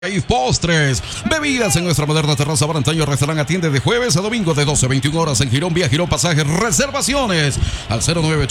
Y postres, bebidas en nuestra moderna terraza Bar Antaño Restaurante. Atiende de jueves a domingo de 12 a 21 horas en Girón, vía Girón Pasajes. Reservaciones al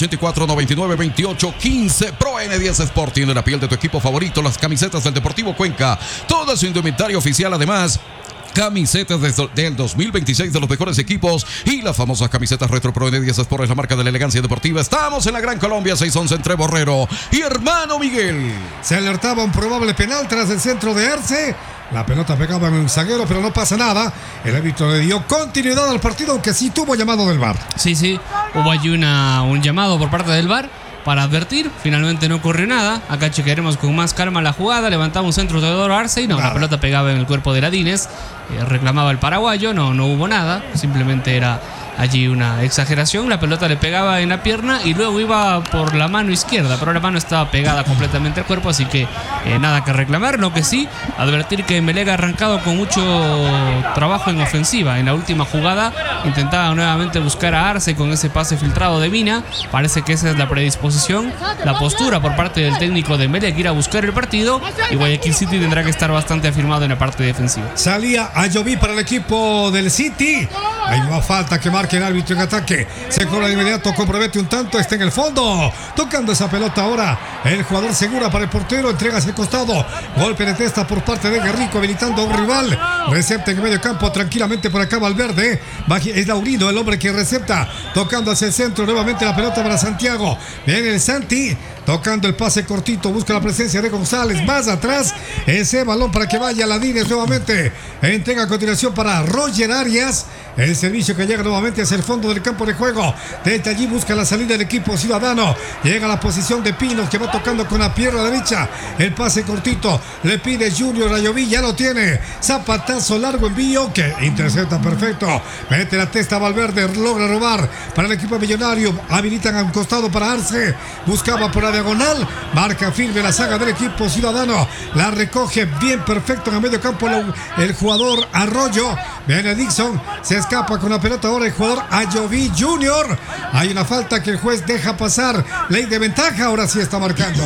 0984-9928-15. Pro N10 Sport tiene la piel de tu equipo favorito, las camisetas del Deportivo Cuenca, toda su indumentaria oficial. Además, camisetas del 2026 de los mejores equipos y las famosas camisetas Retro Pro N10 Sport es la marca de la elegancia deportiva. Estamos en la Gran Colombia, 611 entre Borrero y Hermano Miguel. Se alertaba un probable penal tras el centro de Arce. La pelota pegaba en un zaguero, pero no pasa nada. El árbitro le dio continuidad al partido, aunque sí tuvo llamado del VAR. Sí, hubo allí un llamado por parte del VAR para advertir. Finalmente no ocurrió nada. Acá chequearemos con más calma la jugada. Levantaba un centro Teodoro Arce y la pelota pegaba en el cuerpo de Ladines. Reclamaba el paraguayo, no hubo nada. Simplemente era allí una exageración. La pelota le pegaba en la pierna y luego iba por la mano izquierda, pero la mano estaba pegada completamente al cuerpo, así que nada que reclamar. Lo que sí, advertir que Melega ha arrancado con mucho trabajo en ofensiva. En la última jugada intentaba nuevamente buscar a Arce con ese pase filtrado de Mina. Parece que esa es la predisposición, la postura por parte del técnico de Melega, ir a buscar el partido, y Guayaquil City tendrá que estar bastante afirmado en la parte defensiva. Salía Ayoví para el equipo del City. Hay más falta que marque el árbitro en ataque. Se cobra de inmediato, compromete un tanto, está en el fondo. Tocando esa pelota ahora. El jugador Segura para el portero, entrega hacia el costado. Golpe de testa por parte de Garrico, habilitando a un rival. Recepta en el medio campo tranquilamente por acá Valverde. Es Laurino el hombre que recepta. Tocando hacia el centro, nuevamente la pelota para Santiago. Viene el Santi. Tocando el pase cortito, busca la presencia de González. Más atrás, ese balón para que vaya Ladines nuevamente. Entrega a continuación para Roger Arias. El servicio que llega nuevamente hacia el fondo del campo de juego. Desde allí busca la salida del equipo ciudadano. Llega a la posición de Pinos, que va tocando con la pierna derecha. El pase cortito, le pide Junior Ayoví, ya lo tiene. Zapatazo largo, envío que intercepta perfecto. Mete la testa Valverde, logra robar para el equipo millonario. Habilitan a un costado para Arce. Buscaba por la diagonal, marca firme la saga del equipo ciudadano. La recoge bien perfecto en el medio campo el jugador Arroyo. Viene Dixon, se escapa con la pelota ahora el jugador Ayoví Junior. Hay una falta que el juez deja pasar. Ley de ventaja, ahora sí está marcando.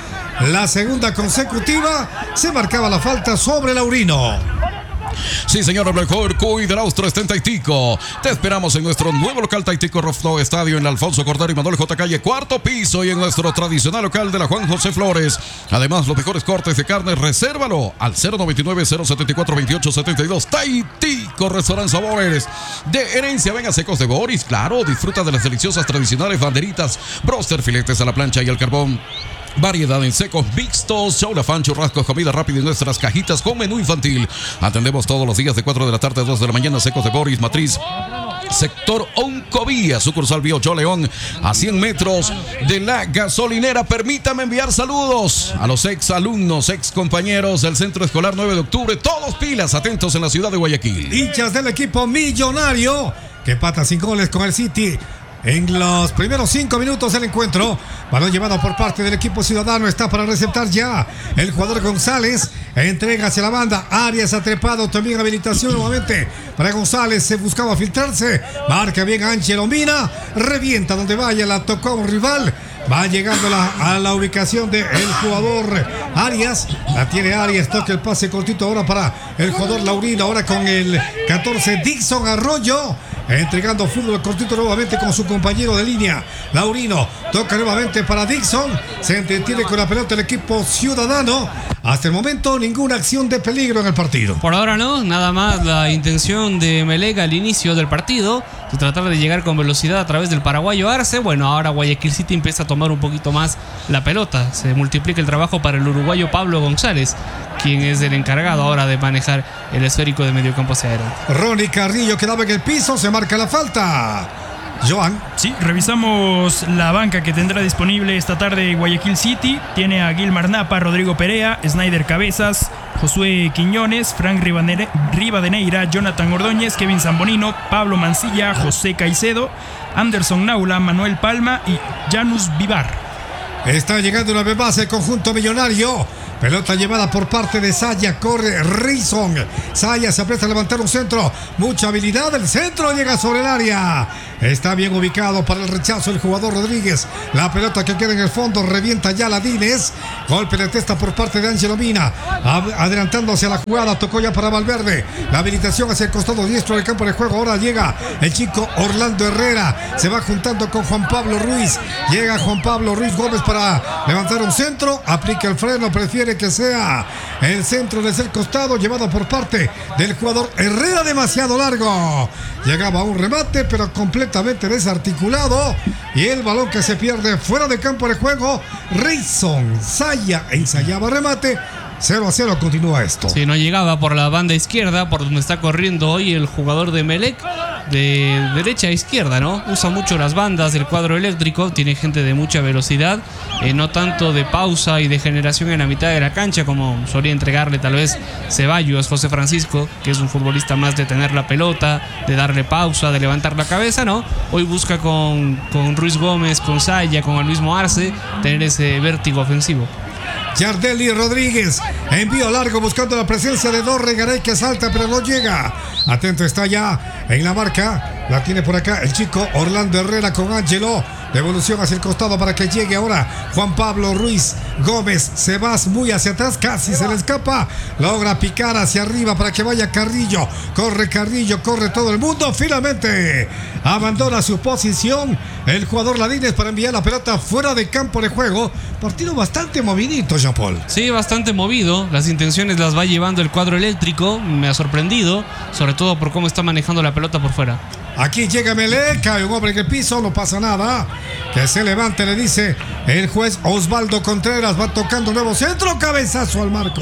La segunda consecutiva, se marcaba la falta sobre Laurino. Sí, señor, el mejor cuy del Austro está en Taitico. Te esperamos en nuestro nuevo local Taitico Rofno Estadio en Alfonso Cordero y Manuel J. Calle, cuarto piso, y en nuestro tradicional local de la Juan José Flores. Además, los mejores cortes de carne, resérvalo al 099-074-2872. Taitico Restaurant Sabores de Herencia. Venga, secos de Boris, claro, disfruta de las deliciosas tradicionales banderitas, broster, filetes a la plancha y al carbón. Variedad en secos mixtos, chaulafán, churrascos, comida rápida en nuestras cajitas con menú infantil. Atendemos todos los días de 4 de la tarde a 2 de la mañana. Secos de Boris, Matriz, sector Oncovía, sucursal Biocho León, a 100 metros de la gasolinera. Permítame enviar saludos a los ex alumnos, ex compañeros del Centro Escolar 9 de Octubre. Todos pilas, atentos en la ciudad de Guayaquil. Hinchas del equipo millonario que empata sin goles con el City. En los primeros 5 minutos del encuentro, balón llevado por parte del equipo ciudadano, está para receptar ya el jugador González, entrega hacia la banda, Arias atrepado, también habilitación nuevamente para González, se buscaba filtrarse, marca bien Ángelo Mina, revienta donde vaya, la tocó a un rival. Va llegando a la ubicación del jugador Arias. La tiene Arias, toca el pase cortito ahora para el jugador Laurino. Ahora con el 14 Dixon Arroyo. Entregando fútbol cortito nuevamente con su compañero de línea. Laurino toca nuevamente para Dixon. Se entretiene con la pelota el equipo ciudadano. Hasta el momento ninguna acción de peligro en el partido. Por ahora no, nada más la intención de Melega al inicio del partido, de tratar de llegar con velocidad a través del paraguayo Arce. Bueno, ahora Guayaquil City empieza a tomar un poquito más la pelota. Se multiplica el trabajo para el uruguayo Pablo González, quien es el encargado ahora de manejar el esférico de medio campo hacia adelante. Ronnie Carrillo quedaba en el piso, se marca la falta. Joan. Sí, revisamos la banca que tendrá disponible esta tarde Guayaquil City. Tiene a Gilmar Napa, Rodrigo Perea, Snyder Cabezas, Josué Quiñones, Frank Rivadeneira, Jonathan Ordóñez, Kevin Zambonino, Pablo Mancilla, José Caicedo, Anderson Naula, Manuel Palma y Janus Vivar. Está llegando una vez más el conjunto millonario. Pelota llevada por parte de Saya. Corre Rison. Saya se aprieta a levantar un centro. Mucha habilidad. El centro llega sobre el área. Está bien ubicado para el rechazo el jugador Rodríguez. La pelota que queda en el fondo. Revienta ya Ladines. Golpe de testa por parte de Ángelo Mina. Adelantándose a la jugada. Tocó ya para Valverde. La habilitación hacia el costado diestro del campo de juego. Ahora llega el chico Orlando Herrera. Se va juntando con Juan Pablo Ruiz. Llega Juan Pablo Ruiz Gómez para levantar un centro. Aplica el freno. Prefiere que sea el centro desde el costado. Llevado por parte del jugador Herrera. Demasiado largo. Llegaba a un remate, pero completamente desarticulado. Y el balón que se pierde fuera de campo de juego. Rison Saya ensayaba remate. 0-0 continúa esto. Sí, no llegaba por la banda izquierda, por donde está corriendo hoy el jugador de Emelec, de derecha a izquierda, ¿no? Usa mucho las bandas del cuadro eléctrico, tiene gente de mucha velocidad, no tanto de pausa y de generación en la mitad de la cancha como solía entregarle tal vez Ceballos, José Francisco, que es un futbolista más de tener la pelota, de darle pausa, de levantar la cabeza, ¿no? Hoy busca con Ruiz Gómez, con Saya, con el mismo Arce, tener ese vértigo ofensivo. Yardelli Rodríguez, envío largo buscando la presencia de Dorregaray, que salta pero no llega. Atento está ya en la marca, la tiene por acá el chico Orlando Herrera con Ángelo. Devolución hacia el costado para que llegue ahora Juan Pablo Ruiz Gómez. Se va muy hacia atrás, casi se le escapa. Logra picar hacia arriba para que vaya Carrillo. Corre Carrillo, corre todo el mundo. Finalmente abandona su posición el jugador Ladines para enviar la pelota fuera de campo de juego. Partido bastante movidito, Jean-Paul. Sí, bastante movido. Las intenciones las va llevando el cuadro eléctrico. Me ha sorprendido, sobre todo por cómo está manejando la pelota por fuera. Aquí llega Melé, cae un hombre en el piso, no pasa nada. Que se levante, le dice el juez Osvaldo Contreras. Va tocando nuevo centro, cabezazo al marco.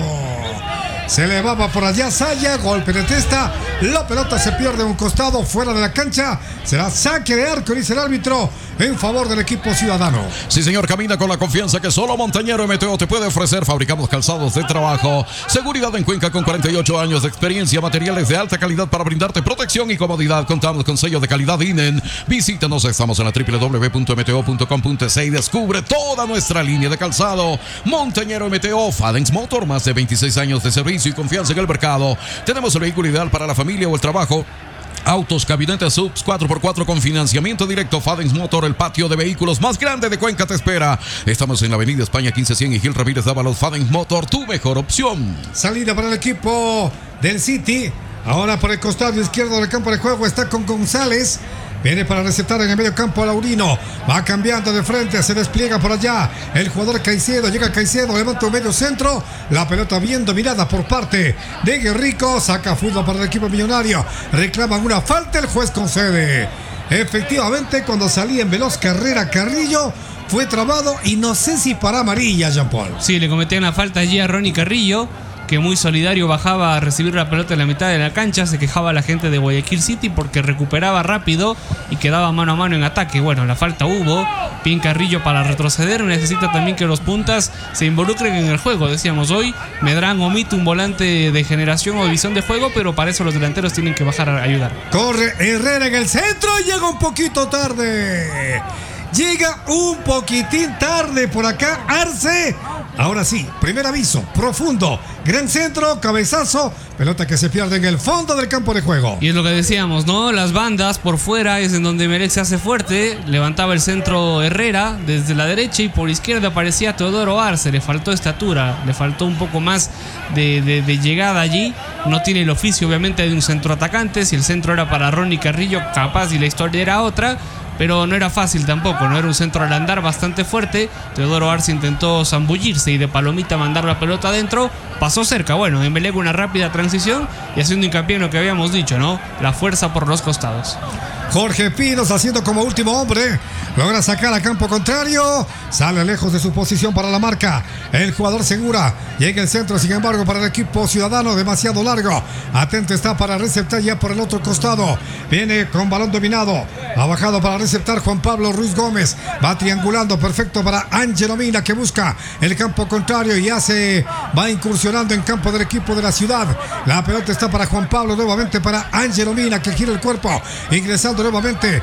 Se elevaba por allá Saya, golpe de testa. La pelota se pierde a un costado, fuera de la cancha. Será saque de arco, dice el árbitro, en favor del equipo ciudadano. Sí, señor, camina con la confianza que solo Montañero MTO te puede ofrecer. Fabricamos calzados de trabajo, seguridad en Cuenca con 48 años de experiencia, materiales de alta calidad para brindarte protección y comodidad. Contamos con sello de calidad INEN. Visítanos, estamos en la www.mto.com.es y descubre toda nuestra línea de calzado. Montañero MTO, Fadens Motor, más de 26 años de servicio y confianza en el mercado. Tenemos el vehículo ideal para la familia o el trabajo. Autos, cabinetes, subs, 4x4 con financiamiento directo. Fadens Motor, el patio de vehículos más grande de Cuenca te espera. Estamos en la avenida España 1500 y Gil Ramírez Dávalos. Fadens Motor, tu mejor opción. Salida para el equipo del City. Ahora por el costado izquierdo del campo de juego está con González. Viene para receptar en el medio campo a Laurino. Va cambiando de frente, se despliega por allá el jugador Caicedo. Llega Caicedo, levanta un medio centro. La pelota bien dominada por parte de Guerrico. Saca fútbol para el equipo millonario. Reclaman una falta, el juez concede. Efectivamente, cuando salía en veloz carrera Carrillo, fue trabado y no sé si para amarilla, Jean-Paul. Sí, le cometían la falta allí a Ronnie Carrillo, que muy solidario bajaba a recibir la pelota en la mitad de la cancha. Se quejaba la gente de Guayaquil City porque recuperaba rápido y quedaba mano a mano en ataque. Bueno, la falta hubo. Bien Carrillo para retroceder. Necesita también que los puntas se involucren en el juego. Decíamos hoy, Medrán omite un volante de generación o visión de juego, pero para eso los delanteros tienen que bajar a ayudar. Corre Herrera en el centro y llega un poquito tarde. Llega un poquitín tarde por acá Arce. Ahora sí, primer aviso, profundo, gran centro, cabezazo, pelota que se pierde en el fondo del campo de juego. Y es lo que decíamos, ¿no? Las bandas por fuera es en donde Emelec se hace fuerte. Levantaba el centro Herrera desde la derecha y por izquierda aparecía Teodoro Arce. Le faltó estatura, le faltó un poco más de llegada allí. No tiene el oficio obviamente de un centro atacante. Si el centro era para Ronnie Carrillo, capaz y la historia era otra. Pero no era fácil tampoco, no era un centro al andar bastante fuerte. Teodoro Arce intentó zambullirse y de palomita mandar la pelota adentro. Pasó cerca, bueno, Emelec una rápida transición y haciendo hincapié en lo que habíamos dicho, ¿no? La fuerza por los costados. Jorge Pinos haciendo como último hombre. Logra sacar a campo contrario. Sale lejos de su posición para la marca. El jugador Segura. Llega el centro, sin embargo, para el equipo ciudadano. Demasiado largo. Atento está para receptar ya por el otro costado. Viene con balón dominado. Ha bajado para receptar Juan Pablo Ruiz Gómez. Va triangulando. Perfecto para Ángelo Mina, que busca el campo contrario y va incursionando en campo del equipo de la ciudad. La pelota está para Juan Pablo. Nuevamente para Ángelo Mina, que gira el cuerpo. Ingresando nuevamente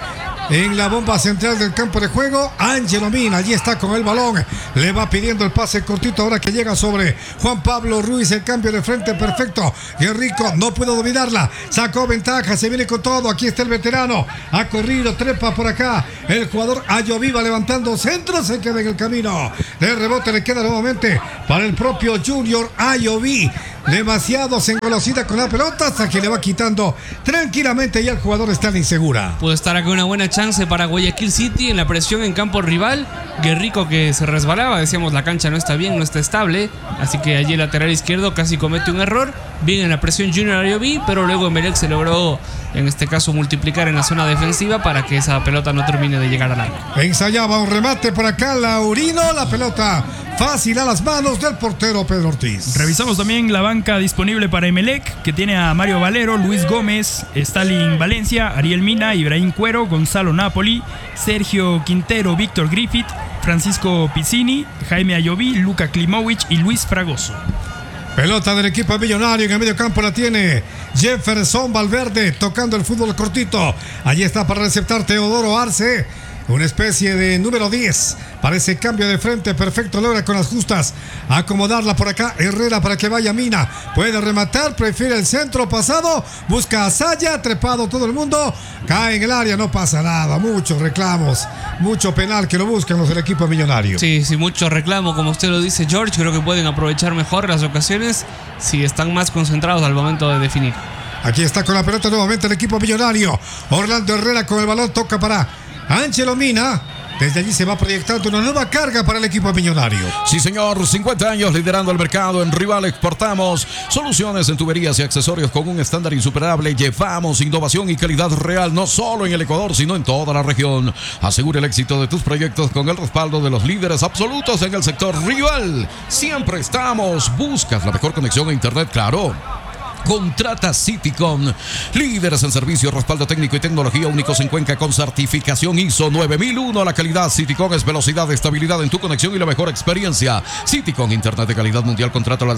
en la bomba central del campo de juego. Ángelo Mina, allí está con el balón. Le va pidiendo el pase cortito ahora que llega sobre Juan Pablo Ruiz. El cambio de frente perfecto. Guerrico no pudo dominarla. Sacó ventaja, se viene con todo. Aquí está el veterano. Ha corrido, trepa por acá. El jugador Ayoví va levantando centro. Se queda en el camino. El rebote le queda nuevamente para el propio Junior Ayoví. Demasiado se engolosida con la pelota hasta que le va quitando tranquilamente y el jugador está insegura. Puede estar acá una buena chance para Guayaquil City en la presión en campo rival. Guerrico que se resbalaba, decíamos la cancha no está bien, no está estable, así que allí el lateral izquierdo casi comete un error. Bien en la presión Junior Ayoví, pero luego Emelec se logró en este caso multiplicar en la zona defensiva para que esa pelota no termine de llegar al arco. Ensayaba un remate por acá Laurino, la pelota fácil a las manos del portero Pedro Ortiz. Revisamos también la banca disponible para Emelec, que tiene a Mario Valero, Luis Gómez, Stalin Valencia, Ariel Mina, Ibrahim Cuero, Gonzalo Napoli, Sergio Quintero, Víctor Griffith, Francisco Pizzini, Jaime Ayoví, Luka Klimovic y Luis Fragoso. Pelota del equipo millonario, en el medio campo la tiene Jefferson Valverde tocando el fútbol cortito. Allí está para receptar Teodoro Arce, una especie de número 10 para ese cambio de frente perfecto. Logra con las justas acomodarla por acá Herrera para que vaya Mina. Puede rematar, prefiere el centro pasado, busca a Saya, trepado todo el mundo, cae en el área, no pasa nada. Muchos reclamos, mucho penal que lo buscan los del equipo millonario. Sí, mucho reclamo, como usted lo dice, George. Creo que pueden aprovechar mejor las ocasiones si están más concentrados al momento de definir. Aquí está con la pelota nuevamente el equipo millonario. Orlando Herrera con el balón, toca para Ángelo Mina. Desde allí se va proyectando una nueva carga para el equipo millonario. Sí, señor, 50 años liderando el mercado. En Rival exportamos soluciones en tuberías y accesorios con un estándar insuperable. Llevamos innovación y calidad real, no solo en el Ecuador, sino en toda la región. Asegura el éxito de tus proyectos con el respaldo de los líderes absolutos en el sector Rival. Siempre estamos. Buscas la mejor conexión a internet, claro. Contrata Citycom, líderes en servicio, respaldo técnico y tecnología únicos en Cuenca con certificación ISO 9001. La calidad Citycom es velocidad, estabilidad en tu conexión y la mejor experiencia. Citycom, internet de calidad mundial. Contrátalo al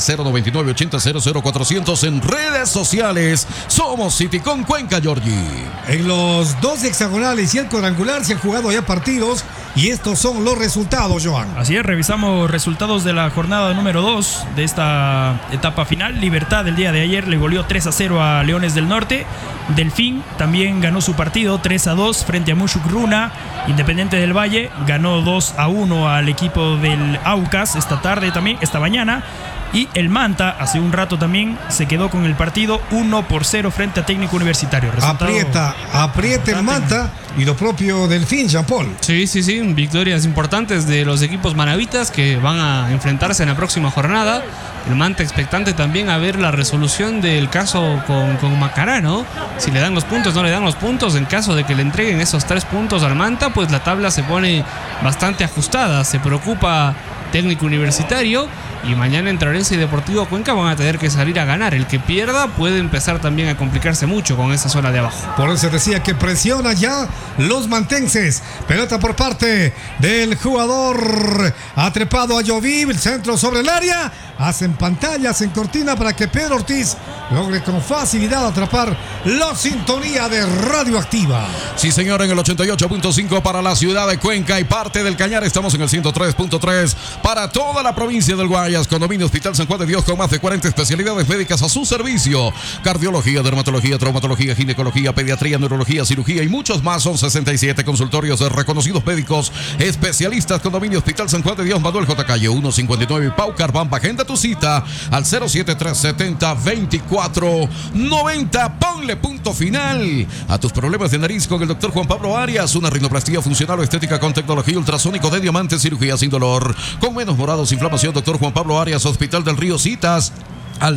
099-80-00400 en redes sociales. Somos Citycom Cuenca, Georgie. En los dos hexagonales y el cuadrangular se han jugado ya partidos y estos son los resultados, Joan. Así es, revisamos resultados de la jornada número 2 de esta etapa final. Libertad el día de ayer le goleó 3-0 a Leones del Norte. Delfín también ganó su partido 3-2 frente a Mushuk Runa. Independiente del Valle ganó 2-1 al equipo del Aucas esta mañana. Y el Manta hace un rato también se quedó con el partido 1-0 frente a Técnico Universitario. Aprieta el Manta y lo propio Delfín, Jean-Paul. Sí, victorias importantes de los equipos manavitas que van a enfrentarse en la próxima jornada. El Manta expectante también a ver la resolución del caso con Macará, ¿no? Si le dan los puntos, no le dan los puntos. En caso de que le entreguen esos 3 puntos al Manta, pues la tabla se pone bastante ajustada. Se preocupa Técnico Universitario. Y mañana en Orense y Deportivo Cuenca van a tener que salir a ganar. El que pierda puede empezar también a complicarse mucho con esa zona de abajo. Por eso decía que presiona ya los mantenses. Pelota por parte del jugador atrepado a Ayoví. El centro sobre el área. Hacen pantallas en cortina para que Pedro Ortiz logre con facilidad atrapar la sintonía de Radioactiva. Sí, señor, en el 88.5 para la ciudad de Cuenca y parte del Cañar. Estamos en el 103.3 para toda la provincia del Guayas. Condominio Hospital San Juan de Dios con más de 40 especialidades médicas a su servicio. Cardiología, dermatología, traumatología, ginecología, pediatría, neurología, cirugía y muchos más. Son 67 consultorios de reconocidos médicos especialistas. Condominio Hospital San Juan de Dios, Manuel J. Calle 159 Paucar Bamba. Agenda tu cita al 07370-2490. Ponle punto final a tus problemas de nariz con el doctor Juan Pablo Arias. Una rinoplastía funcional o estética con tecnología ultrasónico de diamante, cirugía sin dolor, con menos morados, inflamación. Doctor Juan Pablo Arias, Hospital del Río. Citas al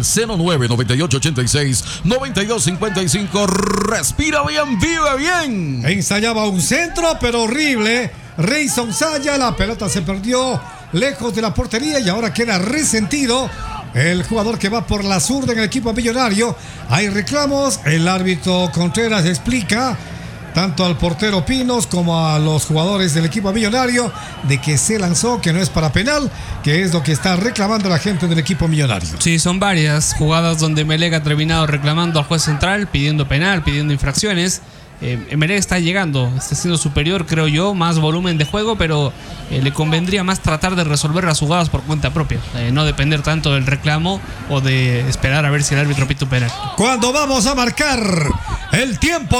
09-9886-9255. Respira bien, vive bien. Ensayaba un centro, pero horrible. Reyson Saya, la pelota se perdió lejos de la portería y ahora queda resentido el jugador que va por la zurda en el equipo millonario. Hay reclamos, el árbitro Contreras explica tanto al portero Pinos como a los jugadores del equipo millonario de que se lanzó, que no es para penal, que es lo que está reclamando la gente del equipo millonario. Sí, son varias jugadas donde Emelec ha terminado reclamando al juez central, pidiendo penal, pidiendo infracciones. Emelec está llegando, está siendo superior, creo yo, más volumen de juego, pero le convendría más tratar de resolver las jugadas por cuenta propia, no depender tanto del reclamo o de esperar a ver si el árbitro pita un penal. Cuando vamos a marcar el tiempo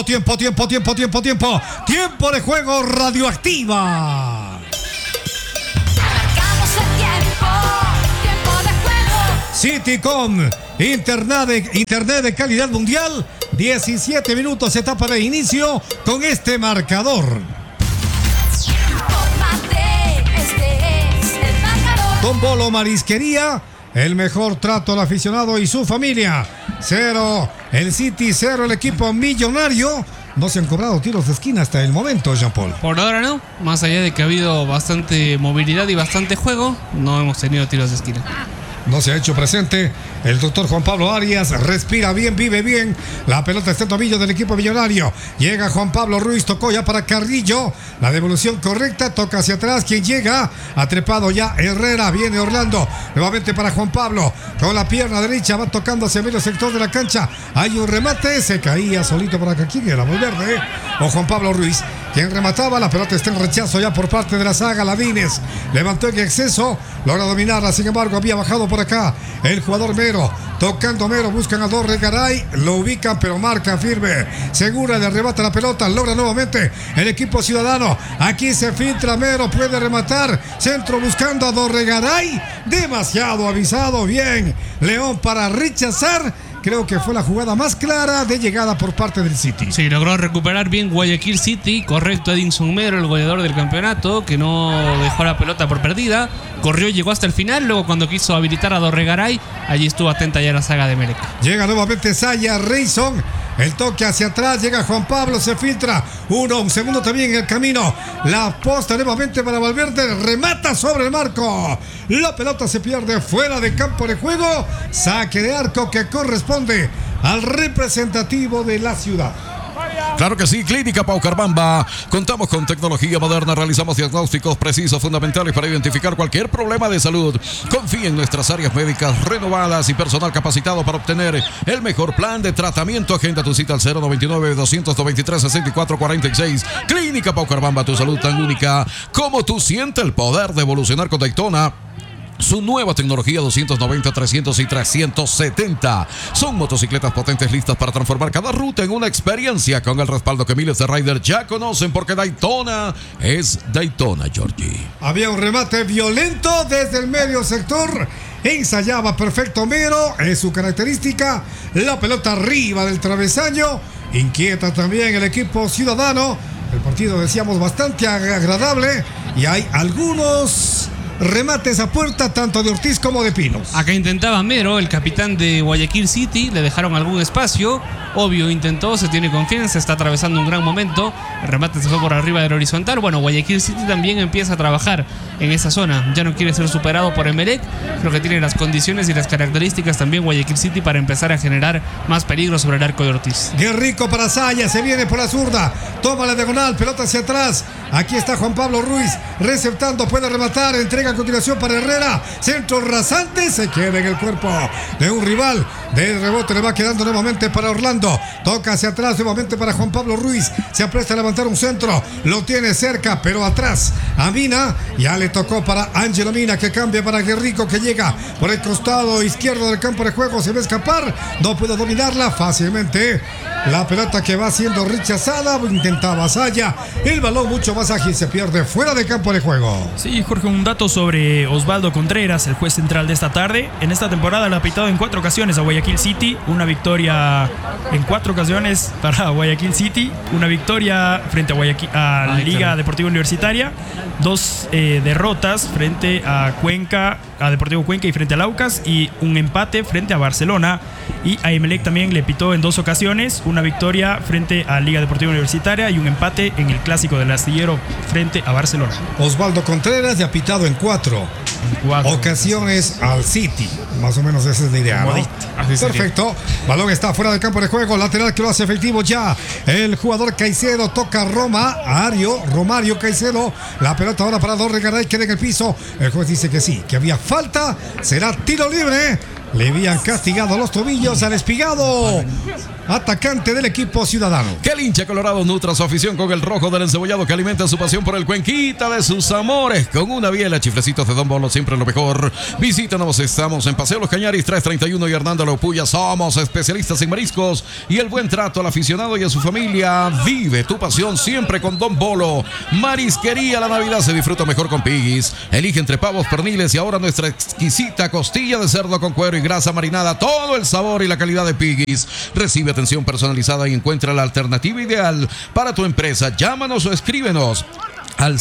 de juego radioactiva. Marcamos el tiempo de juego. Citycom, internet de calidad mundial. 17 minutos, etapa de inicio con este marcador. Infórmate, este es el marcador. Don Bolo Marisquería, el mejor trato al aficionado y su familia. 0 el City, 0 el equipo millonario. No se han cobrado tiros de esquina hasta el momento, Jean-Paul. Por ahora no, más allá de que ha habido bastante movilidad y bastante juego, no hemos tenido tiros de esquina. No se ha hecho presente el doctor Juan Pablo Arias. Respira bien, vive bien. La pelota está en tobillo del equipo millonario. Llega Juan Pablo Ruiz, tocó ya para Carrillo. La devolución correcta, toca hacia atrás. Quien llega, ha trepado ya Herrera. Viene Orlando, nuevamente para Juan Pablo. Con la pierna derecha va tocando hacia medio sector de la cancha. Hay un remate, se caía solito por acá. ¿Quién era? Valverde o Juan Pablo Ruiz. Quien remataba, la pelota está en rechazo ya por parte de la saga. Ladines levantó en exceso, logra dominarla, sin embargo había bajado por acá el jugador Mero, tocando Mero, buscan a Dorregaray, lo ubican pero marca firme, segura, le arrebata la pelota, logra nuevamente el equipo ciudadano. Aquí se filtra Mero, puede rematar, centro buscando a Dorregaray, demasiado avisado, bien León para rechazar. Creo que fue la jugada más clara de llegada por parte del City. Sí, logró recuperar bien Guayaquil City. Correcto, Edinson Mero, el goleador del campeonato, que no dejó la pelota por perdida. Corrió y llegó hasta el final. Luego, cuando quiso habilitar a Dorregaray, allí estuvo atenta ya la saga de Emelec. Llega nuevamente Saya Reyson. El toque hacia atrás, llega Juan Pablo, se filtra. Un segundo también en el camino. La posta nuevamente para Valverde, remata sobre el marco. La pelota se pierde fuera de campo de juego. Saque de arco que corresponde al representativo de la ciudad. Claro que sí, Clínica Paucarbamba. Contamos con tecnología moderna, realizamos diagnósticos precisos, fundamentales para identificar cualquier problema de salud. Confía en nuestras áreas médicas renovadas y personal capacitado para obtener el mejor plan de tratamiento. Agenda tu cita al 099-293-6446. Clínica Paucarbamba, tu salud tan única como tú. Siente el poder de evolucionar con Daytona. Su nueva tecnología 290, 300 y 370. Son motocicletas potentes listas para transformar cada ruta en una experiencia, con el respaldo que miles de riders ya conocen, porque Daytona es Daytona, Georgie. Había un remate violento desde el medio sector. Ensayaba perfecto Mero, es su característica. La pelota arriba del travesaño. Inquieta también el equipo ciudadano. El partido, decíamos, bastante agradable. Y hay algunos remates a puerta, tanto de Ortiz como de Pinos. Acá intentaba Mero, el capitán de Guayaquil City, le dejaron algún espacio. Obvio, intentó, se tiene confianza, está atravesando un gran momento. El remate se fue por arriba del horizontal. Bueno, Guayaquil City también empieza a trabajar en esa zona. Ya no quiere ser superado por Emelec. Creo que tiene las condiciones y las características también Guayaquil City para empezar a generar más peligro sobre el arco de Ortiz. Guerrico para Saya, se viene por la zurda, toma la diagonal, pelota hacia atrás. Aquí está Juan Pablo Ruiz, receptando, puede rematar, entrega a continuación para Herrera, centro rasante, se queda en el cuerpo de un rival. De rebote le va quedando nuevamente para Orlando, toca hacia atrás nuevamente para Juan Pablo Ruiz, se apresta a levantar un centro, lo tiene cerca, pero atrás a Mina, ya le tocó para Ángelo Mina, que cambia para Guerrico, que llega por el costado izquierdo del campo de juego, se va a escapar, no puede dominarla fácilmente. La pelota que va siendo rechazada, intentaba Saya, el balón mucho más ágil, se pierde fuera de campo de juego. Sí, Jorge, un dato sobre Osvaldo Contreras, el juez central de esta tarde. En esta temporada le ha pitado en 4 ocasiones a Guayaquil City, una victoria en 4 ocasiones para Guayaquil City, una victoria frente a Liga Deportiva Universitaria, 2 derrotas frente a Cuenca, a Deportivo Cuenca y frente al Aucas, y un empate frente a Barcelona. Y a Emelec también le pitó en 2 ocasiones, una victoria frente a Liga Deportiva Universitaria y un empate en el Clásico del Astillero frente a Barcelona. Osvaldo Contreras ya ha pitado en 4 ocasiones al City. Más o menos esa es la idea, ¿no? Perfecto. Balón está fuera del campo de juego. Lateral que lo hace efectivo ya el jugador Caicedo. Toca Romario Caicedo. La pelota ahora para Dorregaray, queda en el piso. El juez dice que sí, que había falta. Será tiro libre. Le habían castigado los tobillos al espigado atacante del equipo ciudadano. Que el hincha colorado nutra su afición con el rojo del encebollado que alimenta su pasión por el Cuenquita de sus amores. Con una biela, chiflecitos de Don Bolo, siempre lo mejor. Visítanos, estamos en Paseo Los Cañaris 331 y Hernando Lopuya. Somos especialistas en mariscos y el buen trato al aficionado y a su familia. Vive tu pasión siempre con Don Bolo. Marisquería, la Navidad se disfruta mejor con Piggy's. Elige entre pavos, perniles y ahora nuestra exquisita costilla de cerdo con cuero y grasa marinada. Todo el sabor y la calidad de Piggy's. Recibe atención personalizada y encuentra la alternativa ideal para tu empresa. Llámanos o escríbenos al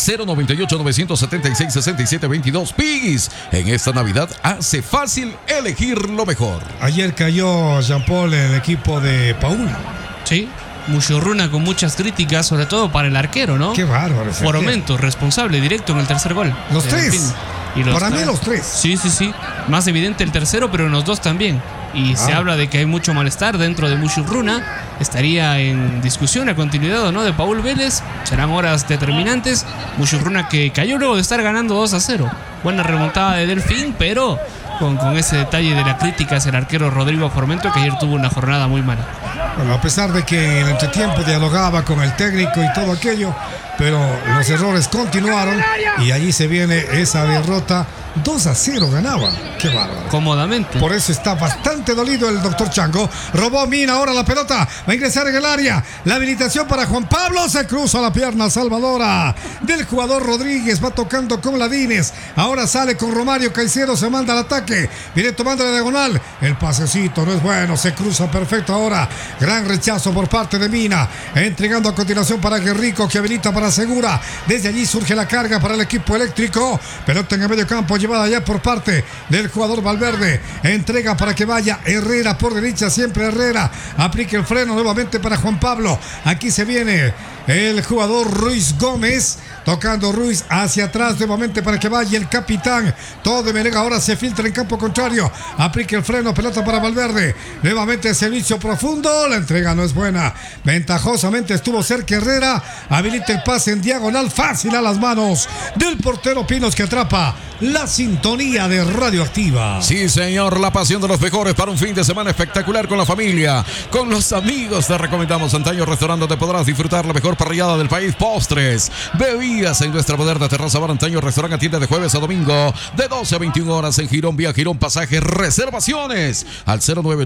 098-976-6722. Piggy's, en esta Navidad hace fácil elegir lo mejor. Ayer cayó Jean-Paul en el equipo de Paul. Sí, Muchurruna con muchas críticas, sobre todo para el arquero, ¿no? Qué bárbaro. Fomento, responsable directo en el tercer gol. Los tres. Y Para mí los tres. Sí. Más evidente el tercero, pero en los dos también. Y se habla de que hay mucho malestar dentro de Muchurruna. Estaría en discusión a continuidad, ¿no? De Paul Vélez. Serán horas determinantes. Muchurruna que cayó luego de estar ganando 2-0. Buena remontada de Delfín, pero con ese detalle de la crítica hacia el arquero Rodrigo Formento, que ayer tuvo una jornada muy mala. Bueno, a pesar de que en el entretiempo dialogaba con el técnico y todo aquello, pero los errores continuaron y allí se viene esa derrota. 2-0 ganaba. Qué bárbaro. Cómodamente. Por eso está bastante dolido el doctor Chango. Robó Mina, ahora la pelota. Va a ingresar en el área. La habilitación para Juan Pablo. Se cruza la pierna salvadora del jugador Rodríguez. Va tocando con Ladines. Ahora sale con Romario Caicedo. Se manda al ataque. Viene tomando la diagonal. El pasecito no es bueno. Se cruza perfecto ahora. Gran rechazo por parte de Mina. Entregando a continuación para Guerrico, que habilita para Segura. Desde allí surge la carga para el equipo eléctrico. Pelota en el medio campo, llevada ya por parte del jugador Valverde. Entrega para que vaya Herrera por derecha, siempre Herrera. Aplica el freno nuevamente para Juan Pablo. Aquí se viene el jugador Ruiz Gómez. Tocando Ruiz hacia atrás nuevamente para que vaya el capitán. Todo de Melega ahora se filtra en campo contrario. Aplica el freno, pelota para Valverde. Nuevamente servicio profundo. La entrega no es buena. Ventajosamente estuvo cerca Herrera. Habilita el pase en diagonal fácil a las manos del portero Pinos, que atrapa la sintonía de Radioactiva. Sí, señor, la pasión de los mejores para un fin de semana espectacular con la familia, con los amigos. Te recomendamos Antaño Restaurante, donde podrás disfrutar la mejor parrillada del país, postres, bebidas en nuestra moderna terraza bar. Antaño Restaurante atiende de jueves a domingo de 12 a 21 horas en Girón, vía Girón Pasaje. Reservaciones al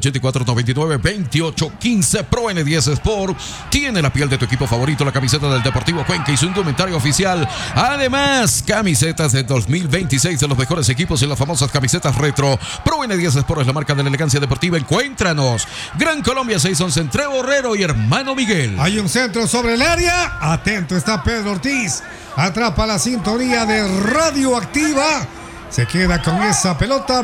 0984-99-2815. Pro N10 Sport tiene la piel de tu equipo favorito, la camiseta del Deportivo Cuenca y su indumentario oficial. Además, camisetas de 2026 de los mejores equipos y las famosas camisetas retro. Pro N10 Sport es la marca de la elegancia deportiva. Encuéntranos Gran Colombia 611 entre Borrero y Hermano Miguel. Hay un centro sobre el área. Atento está Pedro Ortiz. Atrapa la sintonía de Radioactiva. Se queda con esa pelota.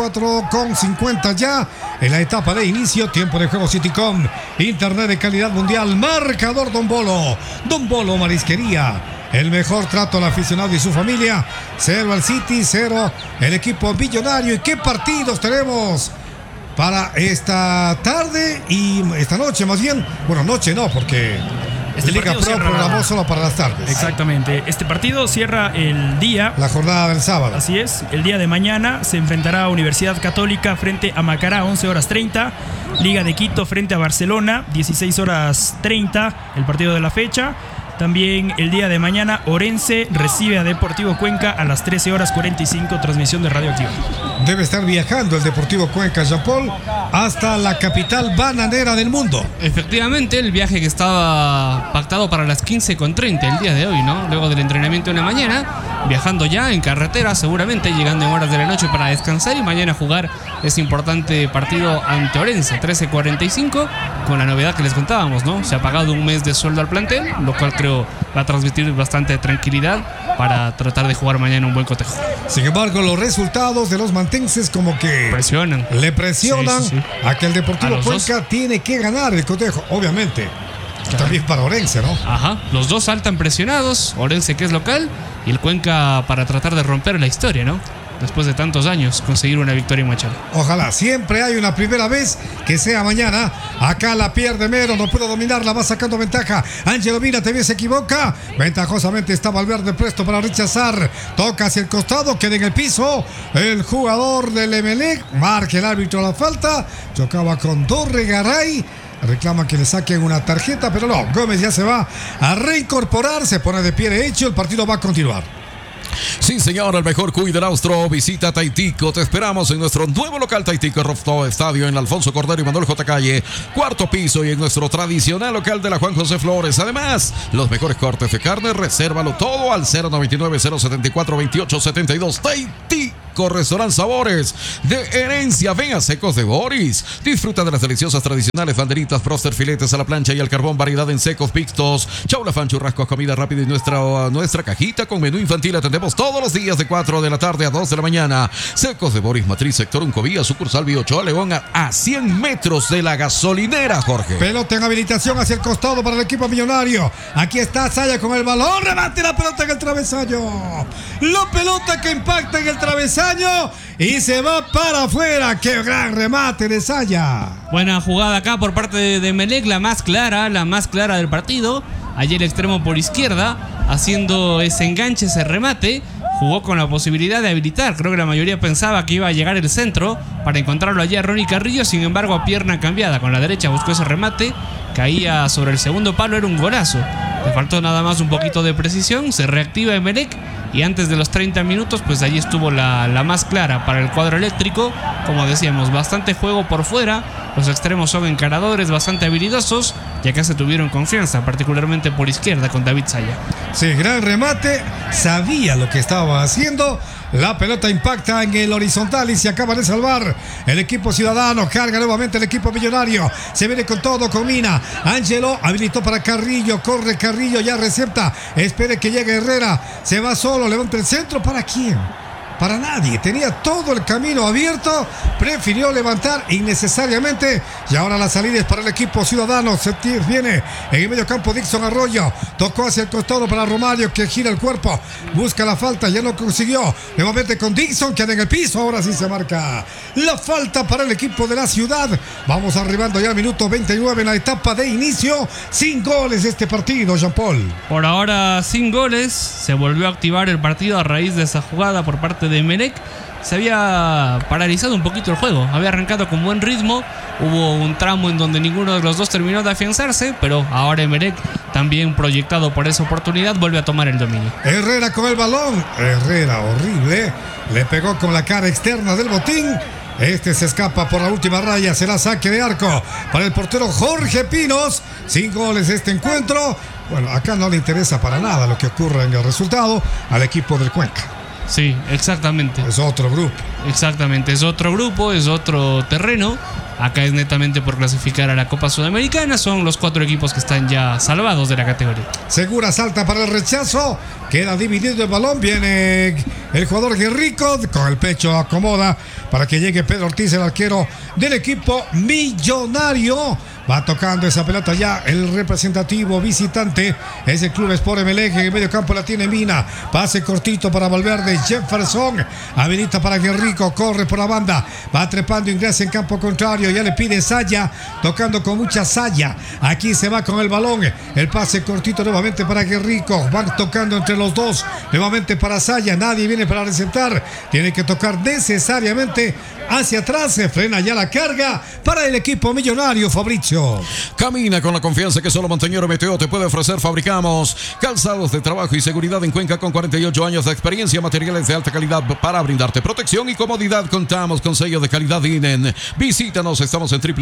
24:50 ya en la etapa de inicio. Tiempo de juego Citycom. Internet de calidad mundial. Marcador Don Bolo. Don Bolo Marisquería. El mejor trato al aficionado y su familia. 0 al City, 0 el equipo millonario. ¿Y qué partidos tenemos para esta tarde y esta noche más bien? Bueno, noche no, porque Liga Pro programó solo para las tardes. Exactamente. Este partido cierra el día. La jornada del sábado. Así es. El día de mañana se enfrentará a Universidad Católica frente a Macará, 11:30. Liga de Quito frente a Barcelona, 16:30. El partido de la fecha. También el día de mañana Orense recibe a Deportivo Cuenca a las 13:45, transmisión de Radioactiva. Debe estar viajando el Deportivo Cuenca, Jean-Paul, hasta la capital bananera del mundo. Efectivamente, el viaje que estaba pactado para las 15:30 el día de hoy, ¿no? Luego del entrenamiento en la mañana, viajando ya en carretera, seguramente llegando en horas de la noche para descansar y mañana jugar ese importante partido ante Orense, 13:45, con la novedad que les contábamos, ¿no? Se ha pagado un mes de sueldo al plantel, lo cual creo va a transmitir bastante tranquilidad para tratar de jugar mañana un buen cotejo. Sin embargo, los resultados de los mantenses como que presionan. Le presionan Sí. a que el Deportivo Cuenca tiene que ganar el cotejo, obviamente. Claro. También para Orense, ¿no? Ajá, los dos saltan presionados, Orense que es local y el Cuenca para tratar de romper la historia, ¿no? después de tantos años, conseguir una victoria en Machala. Ojalá, siempre hay una primera vez, que sea mañana. Acá la pierde Mero, no pudo dominarla, va sacando ventaja. Ángelo Mina también se equivoca. Ventajosamente está Valverde presto para rechazar. Toca hacia el costado, queda en el piso. El jugador del Emelec, marca el árbitro la falta. Chocaba con Dorregaray. Reclama que le saquen una tarjeta, pero no. Gómez ya se va a reincorporar, se pone de pie de hecho. El partido va a continuar. Sí, señor, el mejor cuy del Austro. Visita Taitico. Te esperamos en nuestro nuevo local Taitico Rooftop Estadio en Alfonso Cordero y Manuel J. Calle, cuarto piso, y en nuestro tradicional local de la Juan José Flores. Además, los mejores cortes de carne, resérvalo todo al 099-074-2872. Taitico Restaurant Sabores de Herencia. Ven a Secos de Boris. Disfruta de las deliciosas tradicionales banderitas, broster, filetes a la plancha y al carbón, variedad en secos, mixtos, chaula, fan, churrascos, comida rápida y nuestra cajita con menú infantil. Atendemos todos los días de 4 de la tarde a 2 de la mañana. Secos de Boris, Matriz, sector Uncovía, sucursal Biochoa, León, a 100 metros de la gasolinera, Jorge. Pelota en habilitación hacia el costado para el equipo millonario. Aquí está Saya con el balón. Remate la pelota en el travesaño. La pelota que impacta en el travesaño y se va para afuera. ¡Qué gran remate de Saya! Buena jugada acá por parte de Emelec, la más clara del partido. Allí el extremo por izquierda, haciendo ese enganche, ese remate. Jugó con la posibilidad de habilitar. Creo que la mayoría pensaba que iba a llegar el centro para encontrarlo allí a Ronnie Carrillo. Sin embargo, a pierna cambiada, con la derecha buscó ese remate. Caía sobre el segundo palo, era un golazo. Le faltó nada más un poquito de precisión. Se reactiva Emelec. Y antes de los 30 minutos, pues allí estuvo la más clara para el cuadro eléctrico. Como decíamos, bastante juego por fuera. Los extremos son encaradores, bastante habilidosos. Y acá se tuvieron confianza, particularmente por izquierda con David Saya. Sí, gran remate. Sabía lo que estaba haciendo. La pelota impacta en el horizontal y se acaba de salvar el equipo ciudadano. Carga nuevamente el equipo millonario. Se viene con todo, con Mina. Ángelo habilitó para Carrillo. Corre Carrillo, ya recepta. Espere que llegue Herrera. Se va solo, levanta el centro. ¿Para quién? Para nadie, tenía todo el camino abierto, prefirió levantar innecesariamente y ahora la salida es para el equipo ciudadano. Se viene en el medio campo Dixon Arroyo, tocó hacia el costado para Romario que gira el cuerpo, busca la falta, ya lo consiguió, nuevamente con Dixon, queda en el piso, ahora sí se marca la falta para el equipo de la ciudad. Vamos arribando ya al minuto 29 en la etapa de inicio, sin goles este partido, Jean Paul. Por ahora sin goles, se volvió a activar el partido a raíz de esa jugada por parte de Emelec. Se había paralizado un poquito el juego, había arrancado con buen ritmo, hubo un tramo en donde ninguno de los dos terminó de afianzarse, pero ahora Emelec, también proyectado por esa oportunidad, vuelve a tomar el dominio. Herrera con el balón, Herrera horrible, le pegó con la cara externa del botín. Este se escapa por la última raya, será saque de arco para el portero Jorge Pinos. Sin goles este encuentro. Bueno, acá no le interesa para nada lo que ocurra en el resultado al equipo del Cuenca. Sí, exactamente. Es otro grupo. Exactamente, es otro grupo, es otro terreno. Acá es netamente por clasificar a la Copa Sudamericana. Son los 4 equipos que están ya salvados de la categoría. Segura salta para el rechazo. Queda dividido el balón. Viene el jugador Guerrico. Con el pecho acomoda para que llegue Pedro Ortiz, el arquero del equipo millonario. Va tocando esa pelota ya el representativo visitante. Es el Club Sport Emelec. En el medio campo la tiene Mina. Pase cortito para Valverde. Jefferson habilita para Guerrico. Corre por la banda. Va trepando, ingresa en campo contrario. Ya le pide Saya. Tocando con mucha saya. Aquí se va con el balón. El pase cortito nuevamente para Guerrico. Van tocando entre los dos. Nuevamente para Saya. Nadie viene para receptar. Tiene que tocar necesariamente hacia atrás. Se frena ya la carga para el equipo millonario, Fabricio. Camina con la confianza que solo Montañero MTO te puede ofrecer. Fabricamos calzados de trabajo y seguridad en Cuenca con 48 años de experiencia, materiales de alta calidad para brindarte protección y comodidad. Contamos con sello de calidad INEN. Visítanos, estamos en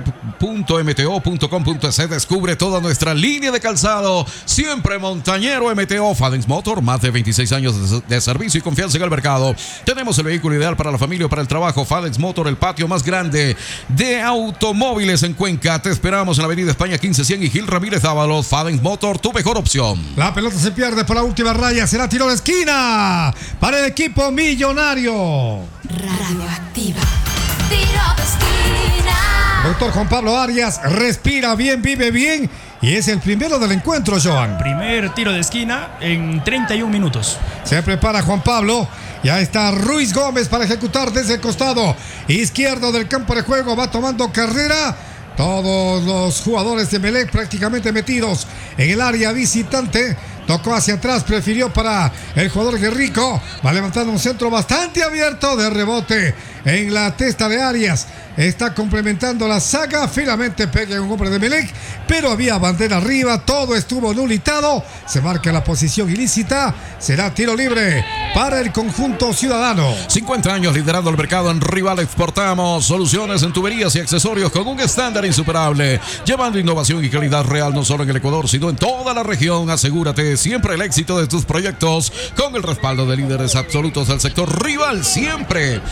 www.mto.com.es. Descubre toda nuestra línea de calzado. Siempre Montañero MTO. Fadens Motor, más de 26 años de servicio y confianza en el mercado. Tenemos el vehículo ideal para la familia o para el trabajo. Fadens Motor, el patio más grande de automóviles en Cuenca. Te esperamos en la avenida España 1500 y Gil Ramírez Ábalos. Fadens Motor, tu mejor opción. La pelota se pierde por la última raya. Será tiro de esquina para el equipo millonario. Radioactiva. Tiro de esquina. Doctor Juan Pablo Arias respira bien, vive bien y es el primero del encuentro, Joan. Primer tiro de esquina en 31 minutos. Se prepara Juan Pablo. Ya está Ruiz Gómez para ejecutar desde el costado izquierdo del campo de juego. Va tomando carrera. Todos los jugadores de Emelec prácticamente metidos en el área visitante. Tocó hacia atrás, prefirió para el jugador Guerrico. Va levantando un centro bastante abierto de rebote en la testa de Arias. Está complementando la saga. Finalmente pega un hombre de Emelec, pero había bandera arriba. Todo estuvo nulitado. Se marca la posición ilícita. Será tiro libre para el conjunto ciudadano. 50 años liderando el mercado en Rival. Exportamos soluciones en tuberías y accesorios con un estándar insuperable, llevando innovación y calidad real no solo en el Ecuador, sino en toda la región. Asegúrate siempre el éxito de tus proyectos con el respaldo de líderes absolutos del sector. Rival, siempre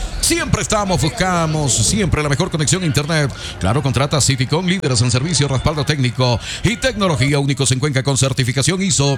buscamos siempre la mejor conexión a internet. Claro, contrata Citycom, líderes en servicio, respaldo técnico y tecnología únicos en Cuenca con certificación ISO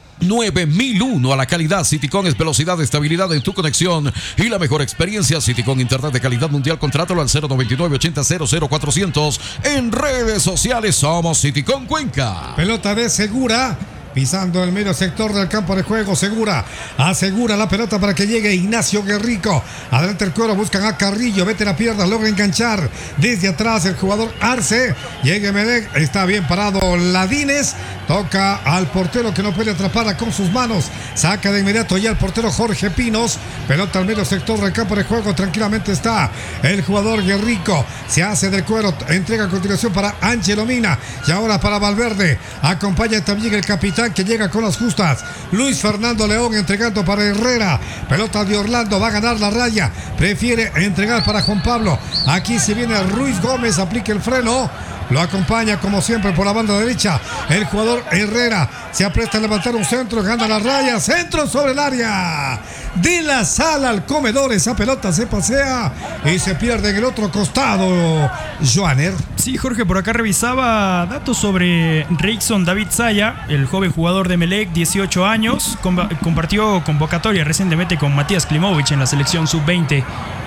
9001 a la calidad. Citycom es velocidad, estabilidad en tu conexión y la mejor experiencia. Citycom, internet de calidad mundial. Contrátalo al 099 80 00 400. En redes sociales somos Citycom Cuenca. Pelota de Segura. Pisando el medio sector del campo de juego, Segura asegura la pelota para que llegue Ignacio Guerrico. Adelante el cuero, buscan a Carrillo, mete la pierna, logra enganchar desde atrás el jugador Arce. Llega Emelec, está bien parado Ladines. Toca al portero que no puede atraparla con sus manos. Saca de inmediato ya el portero Jorge Pinos. Pelota al medio sector del campo de juego. Tranquilamente está el jugador Guerrico. Se hace del cuero. Entrega a continuación para Ángelo Mina. Y ahora para Valverde. Acompaña también el capitán que llega con las justas. Luis Fernando León entregando para Herrera. Pelota de Orlando. Va a ganar la raya. Prefiere entregar para Juan Pablo. Aquí se viene Ruiz Gómez. Aplica el freno. Lo acompaña como siempre por la banda derecha el jugador Herrera. Se apresta a levantar un centro, gana la raya, centro sobre el área. De la sala al comedor, esa pelota se pasea y se pierde en el otro costado, Joaner. Sí, Jorge, por acá revisaba datos sobre Rickson David Saya, el joven jugador de Emelec, 18 años. Compartió convocatoria recientemente con Matías Klimovic en la selección sub-20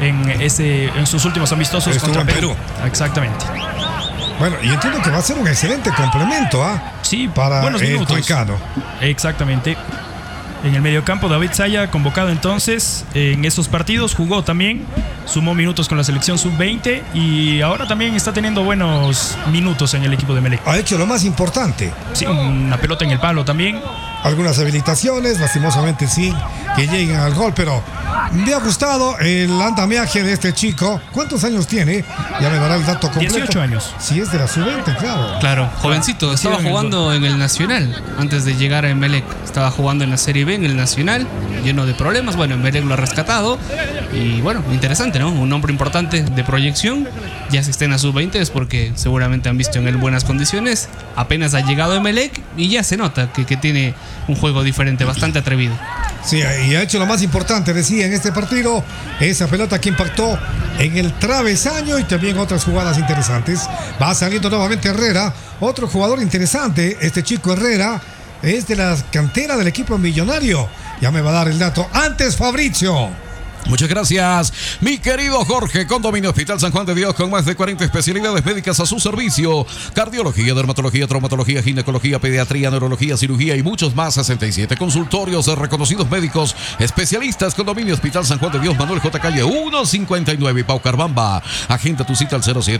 en sus últimos amistosos contra Perú. Exactamente. Bueno, y entiendo que va a ser un excelente complemento, sí, para buenos el minutos. cuencano. Exactamente. En el mediocampo, David Saya, convocado entonces en esos partidos, jugó también, sumó minutos con la selección sub-20 y ahora también está teniendo buenos minutos en el equipo de Emelec. Ha hecho lo más importante. Sí, una pelota en el palo también. Algunas habilitaciones, lastimosamente sí, que lleguen al gol, pero me ha gustado el andamiaje de este chico. ¿Cuántos años tiene? Ya me dará el dato completo. 18 años. Sí, es de la sub-20, claro. Claro, jovencito. Estaba jugando en el Nacional antes de llegar a Emelec. Estaba jugando en la Serie B, en el Nacional, lleno de problemas. Bueno, Emelec lo ha rescatado. Y bueno, interesante, ¿no? Un hombre importante de proyección. Ya si está en la sub-20 es porque seguramente han visto en él buenas condiciones. Apenas ha llegado a Emelec y ya se nota que tiene un juego diferente, bastante atrevido. Sí, y ha hecho lo más importante, decía, en este partido, esa pelota que impactó en el travesaño y también otras jugadas interesantes. Va saliendo nuevamente Herrera, otro jugador interesante, este chico Herrera, es de la cantera del equipo millonario. Ya me va a dar el dato. Antes Fabricio. Muchas gracias, mi querido Jorge. Condominio Hospital San Juan de Dios, con más de 40 especialidades médicas a su servicio: cardiología, dermatología, traumatología, ginecología, pediatría, neurología, cirugía y muchos más. 67 consultorios de reconocidos médicos especialistas. Condominio Hospital San Juan de Dios, Manuel J. Calle 159 y Paucarbamba. Agenda tu cita al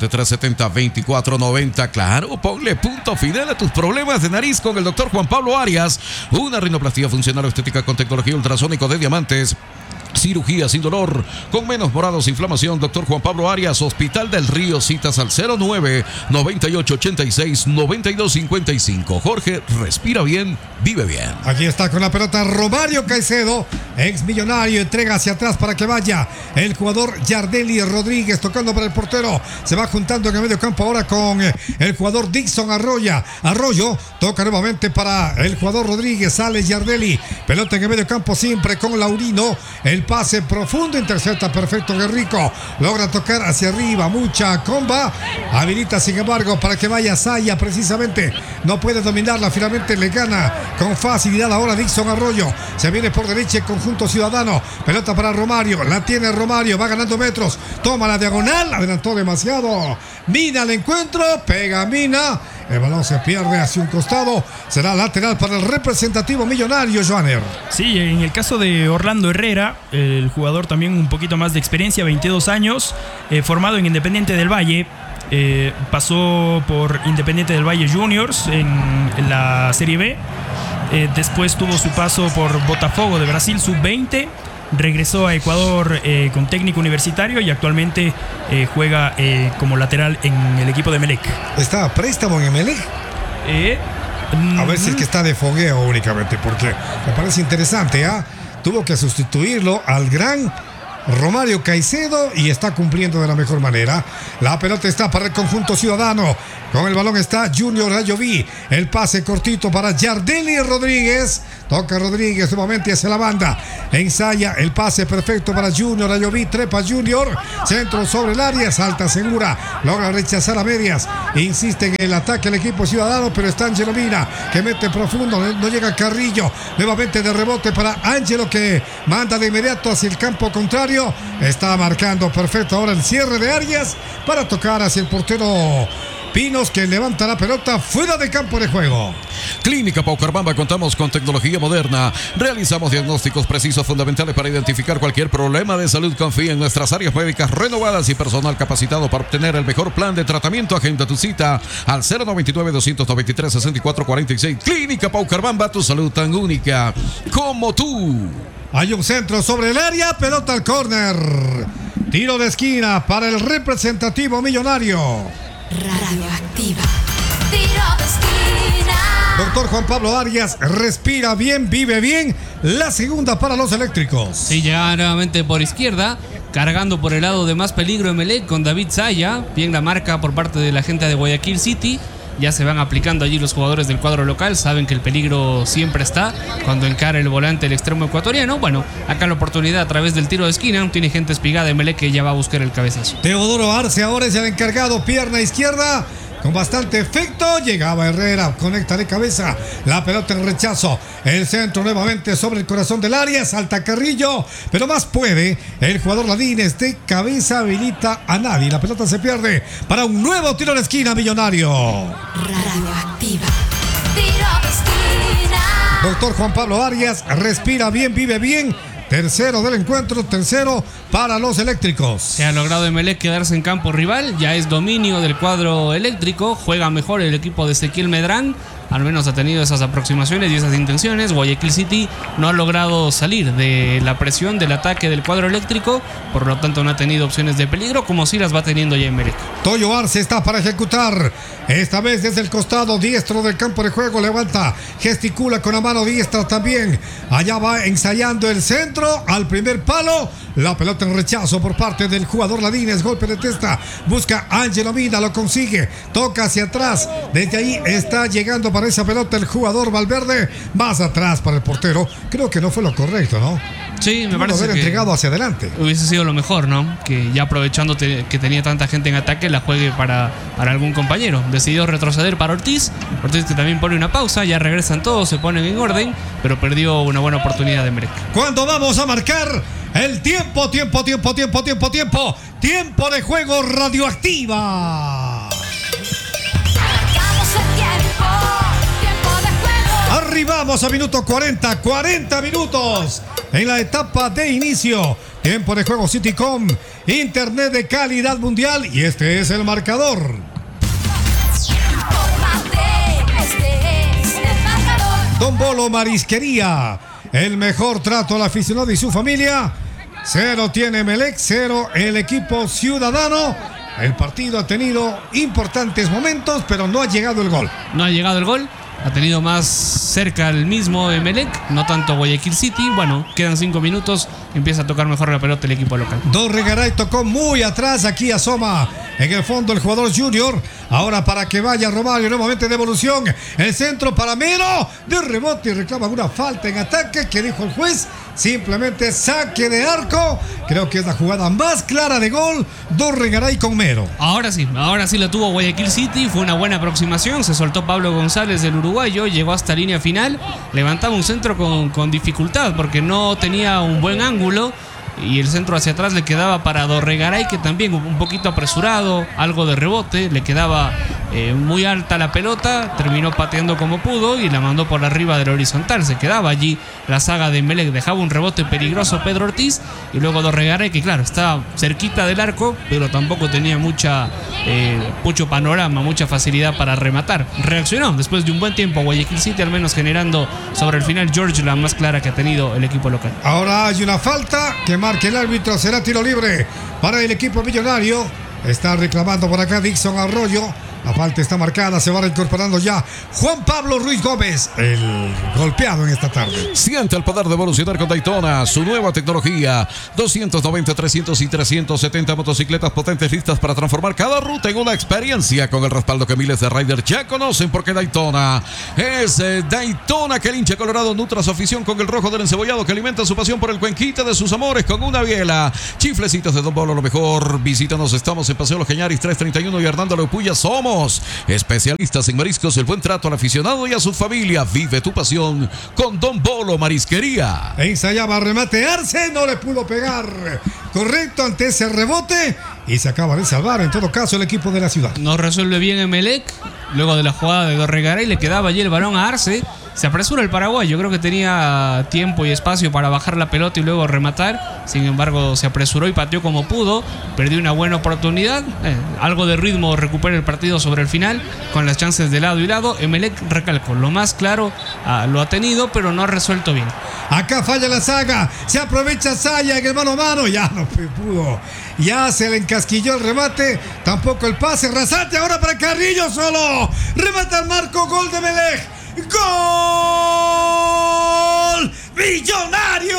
07370-2490. Claro, ponle punto final a tus problemas de nariz con el doctor Juan Pablo Arias. Una rinoplastía funcional o estética con tecnología ultrasónico de diamantes. Cirugía sin dolor, con menos morados, inflamación. Doctor Juan Pablo Arias, Hospital del Río. Citas al 09-9886-9255. Jorge, respira bien, vive bien. Aquí está con la pelota Romario Caicedo, ex millonario. Entrega hacia atrás para que vaya el jugador Yardeli Rodríguez, tocando para el portero. Se va juntando en el medio campo ahora con el jugador Dixon Arroyo. Toca nuevamente para el jugador Rodríguez. Sale Yardeli. Pelota en el medio campo siempre con Laurino. El pase profundo, intercepta perfecto Guerrico. Logra tocar hacia arriba, mucha comba. Habilita sin embargo para que vaya Saya precisamente. No puede dominarla, finalmente le gana con facilidad ahora Dixon Arroyo. Se viene por derecha el conjunto ciudadano. Pelota para Romario, la tiene Romario, va ganando metros. Toma la diagonal, adelantó demasiado. Mina al encuentro, pega Mina. El balón se pierde hacia un costado. Será lateral para el representativo millonario, Joaner. Sí, en el caso de Orlando Herrera, el jugador también un poquito más de experiencia, 22 años, formado en Independiente del Valle. Pasó por Independiente del Valle Juniors en la Serie B. Después tuvo su paso por Botafogo de Brasil, sub-20. Regresó a Ecuador con técnico universitario y actualmente juega como lateral en el equipo de Emelec. ¿Está a préstamo en Emelec? A ver si es que está de fogueo únicamente, porque me parece interesante, ¿ah? Tuvo que sustituirlo al gran Romario Caicedo y está cumpliendo de la mejor manera. La pelota está para el conjunto ciudadano. Con el balón está Junior Rayoví. El pase cortito para Yardelli Rodríguez. Toca Rodríguez nuevamente hacia la banda. Ensaya el pase perfecto para Junior Rayoví. Trepa Junior. Centro sobre el área. Salta segura. Logra rechazar a medias. Insiste en el ataque el equipo ciudadano, pero está Ángelo Mina que mete profundo. No llega Carrillo. Nuevamente de rebote para Ángelo que manda de inmediato hacia el campo contrario. Está marcando perfecto ahora el cierre de Arias para tocar hacia el portero Pinos, que levanta la pelota fuera de campo de juego. Clínica Paucarbamba, contamos con tecnología moderna. Realizamos diagnósticos precisos fundamentales para identificar cualquier problema de salud. Confía en nuestras áreas médicas renovadas y personal capacitado para obtener el mejor plan de tratamiento. Agenda tu cita al 099-293-6446. Clínica Paucarbamba, tu salud tan única como tú. Hay un centro sobre el área, pelota al córner. Tiro de esquina para el representativo millonario. Radioactiva. Tiro de esquina. Doctor Juan Pablo Arias, respira bien, vive bien. La segunda para los eléctricos. Sí, llega nuevamente por izquierda, cargando por el lado de más peligro Emelec con David Saya. Bien la marca por parte de la gente de Guayaquil City. Ya se van aplicando allí los jugadores del cuadro local. Saben que el peligro siempre está cuando encara el volante el extremo ecuatoriano. Bueno, acá la oportunidad a través del tiro de esquina. Tiene gente espigada Emelec que ya va a buscar el cabezazo. Teodoro Arce ahora es el encargado, pierna izquierda. Con bastante efecto, llegaba Herrera, conecta de cabeza, la pelota en rechazo, el centro nuevamente sobre el corazón del área, salta Carrillo, pero más puede, el jugador Ladines de cabeza habilita a nadie, la pelota se pierde para un nuevo tiro de esquina millonario. Radioactiva. Tiro de esquina. Doctor Juan Pablo Arias, respira bien, vive bien. Tercero del encuentro, tercero para los eléctricos. Se ha logrado Emelec quedarse en campo rival. Ya es dominio del cuadro eléctrico. Juega mejor el equipo de Ezequiel Medrán. Al menos ha tenido esas aproximaciones y esas intenciones. Guayaquil City no ha logrado salir de la presión del ataque del cuadro eléctrico. Por lo tanto no ha tenido opciones de peligro, como si las va teniendo ya Emelec. Toyo Arce está para ejecutar. Esta vez desde el costado diestro del campo de juego. Levanta, gesticula con la mano diestra también. Allá va ensayando el centro al primer palo. La pelota en rechazo por parte del jugador Ladines. Golpe de testa. Busca Ángelo Mina, lo consigue. Toca hacia atrás. Desde ahí está llegando para esa pelota el jugador Valverde. Más atrás para el portero. Creo que no fue lo correcto, ¿no? Sí, me parece haber que entregado hacia adelante. hubiese sido lo mejor, ¿no? Que ya aprovechando que tenía tanta gente en ataque, la juegue para algún compañero. Decidió retroceder para Ortiz. Ortiz que también pone una pausa. Ya regresan todos, se ponen en orden. Pero perdió una buena oportunidad de Emelec. Cuando vamos a marcar el tiempo de juego radioactiva. Marcamos el tiempo. Tiempo de juego. Arribamos a minuto 40 minutos en la etapa de inicio. Tiempo de juego Citycom, internet de calidad mundial y este es el marcador. Infórmate. Este es el marcador. Don Bolo Marisquería, el mejor trato al aficionado y su familia. 0 tiene Emelec, 0 el equipo ciudadano. El partido ha tenido importantes momentos, pero no ha llegado el gol. No ha llegado el gol. Ha tenido más cerca el mismo Emelec, no tanto Guayaquil City. Bueno, quedan 5 minutos. Empieza a tocar mejor la pelota el equipo local. Dorregaray tocó muy atrás. Aquí asoma en el fondo el jugador Junior. Ahora para que vaya Romario, nuevamente devolución. El centro para Mero. De rebote y reclama una falta en ataque. Que dijo el juez. Simplemente saque de arco. Creo que es la jugada más clara de gol. Dorregaray con Mero. Ahora sí la tuvo Guayaquil City. Fue una buena aproximación. Se soltó Pablo González del uruguayo. Llegó hasta línea final. Levantaba un centro con dificultad porque no tenía un buen ángulo. Y el centro hacia atrás le quedaba para Dorregaray, que también un poquito apresurado, algo de rebote, le quedaba muy alta la pelota, terminó pateando como pudo y la mandó por arriba del horizontal. Se quedaba allí la saga de Emelec, dejaba un rebote peligroso Pedro Ortiz y luego Dorregaray, que claro, estaba cerquita del arco, pero tampoco tenía mucho panorama, mucha facilidad para rematar. Reaccionó después de un buen tiempo Guayaquil City, al menos generando sobre el final George la más clara que ha tenido el equipo local. Ahora hay una falta que marca el árbitro, será tiro libre para el equipo millonario. Está reclamando por acá Dixon Arroyo. La falta está marcada, se va reincorporando ya Juan Pablo Ruiz Gómez, el golpeado en esta tarde. Siente el poder de evolucionar con Daytona, su nueva tecnología. 290, 300 y 370 motocicletas potentes listas para transformar cada ruta en una experiencia, con el respaldo que miles de riders ya conocen, porque Daytona es Daytona, que el hincha colorado nutra su afición con el rojo del encebollado, que alimenta su pasión por el cuenquite de sus amores con una biela. Chiflecitos de Don Bolo, lo mejor. Visítanos, estamos en Paseo Los Cañaris 331 y Hernando Leopuya. Somos especialistas en mariscos, el buen trato al aficionado y a su familia. Vive tu pasión con Don Bolo Marisquería. Ensayaba a rematearse, no le pudo pegar correcto ante ese rebote y se acaba de salvar en todo caso el equipo de la ciudad. No resuelve bien Emelec. Luego de la jugada de Dorregaray le quedaba allí el balón a Arce. Se apresura el paraguayo, creo que tenía tiempo y espacio para bajar la pelota y luego rematar. Sin embargo, se apresuró y pateó como pudo. Perdió una buena oportunidad. Algo de ritmo recupera el partido sobre el final, con las chances de lado y lado. Emelec, recalco, lo más claro lo ha tenido, pero no ha resuelto bien. Acá falla la saga, se aprovecha Saya en el mano a mano, ya no pudo. Ya se le encasquilló el remate, tampoco el pase. Rasate ahora para Carrillo solo. Remata el marco, gol de Emelec. ¡Gol! ¡Millonario!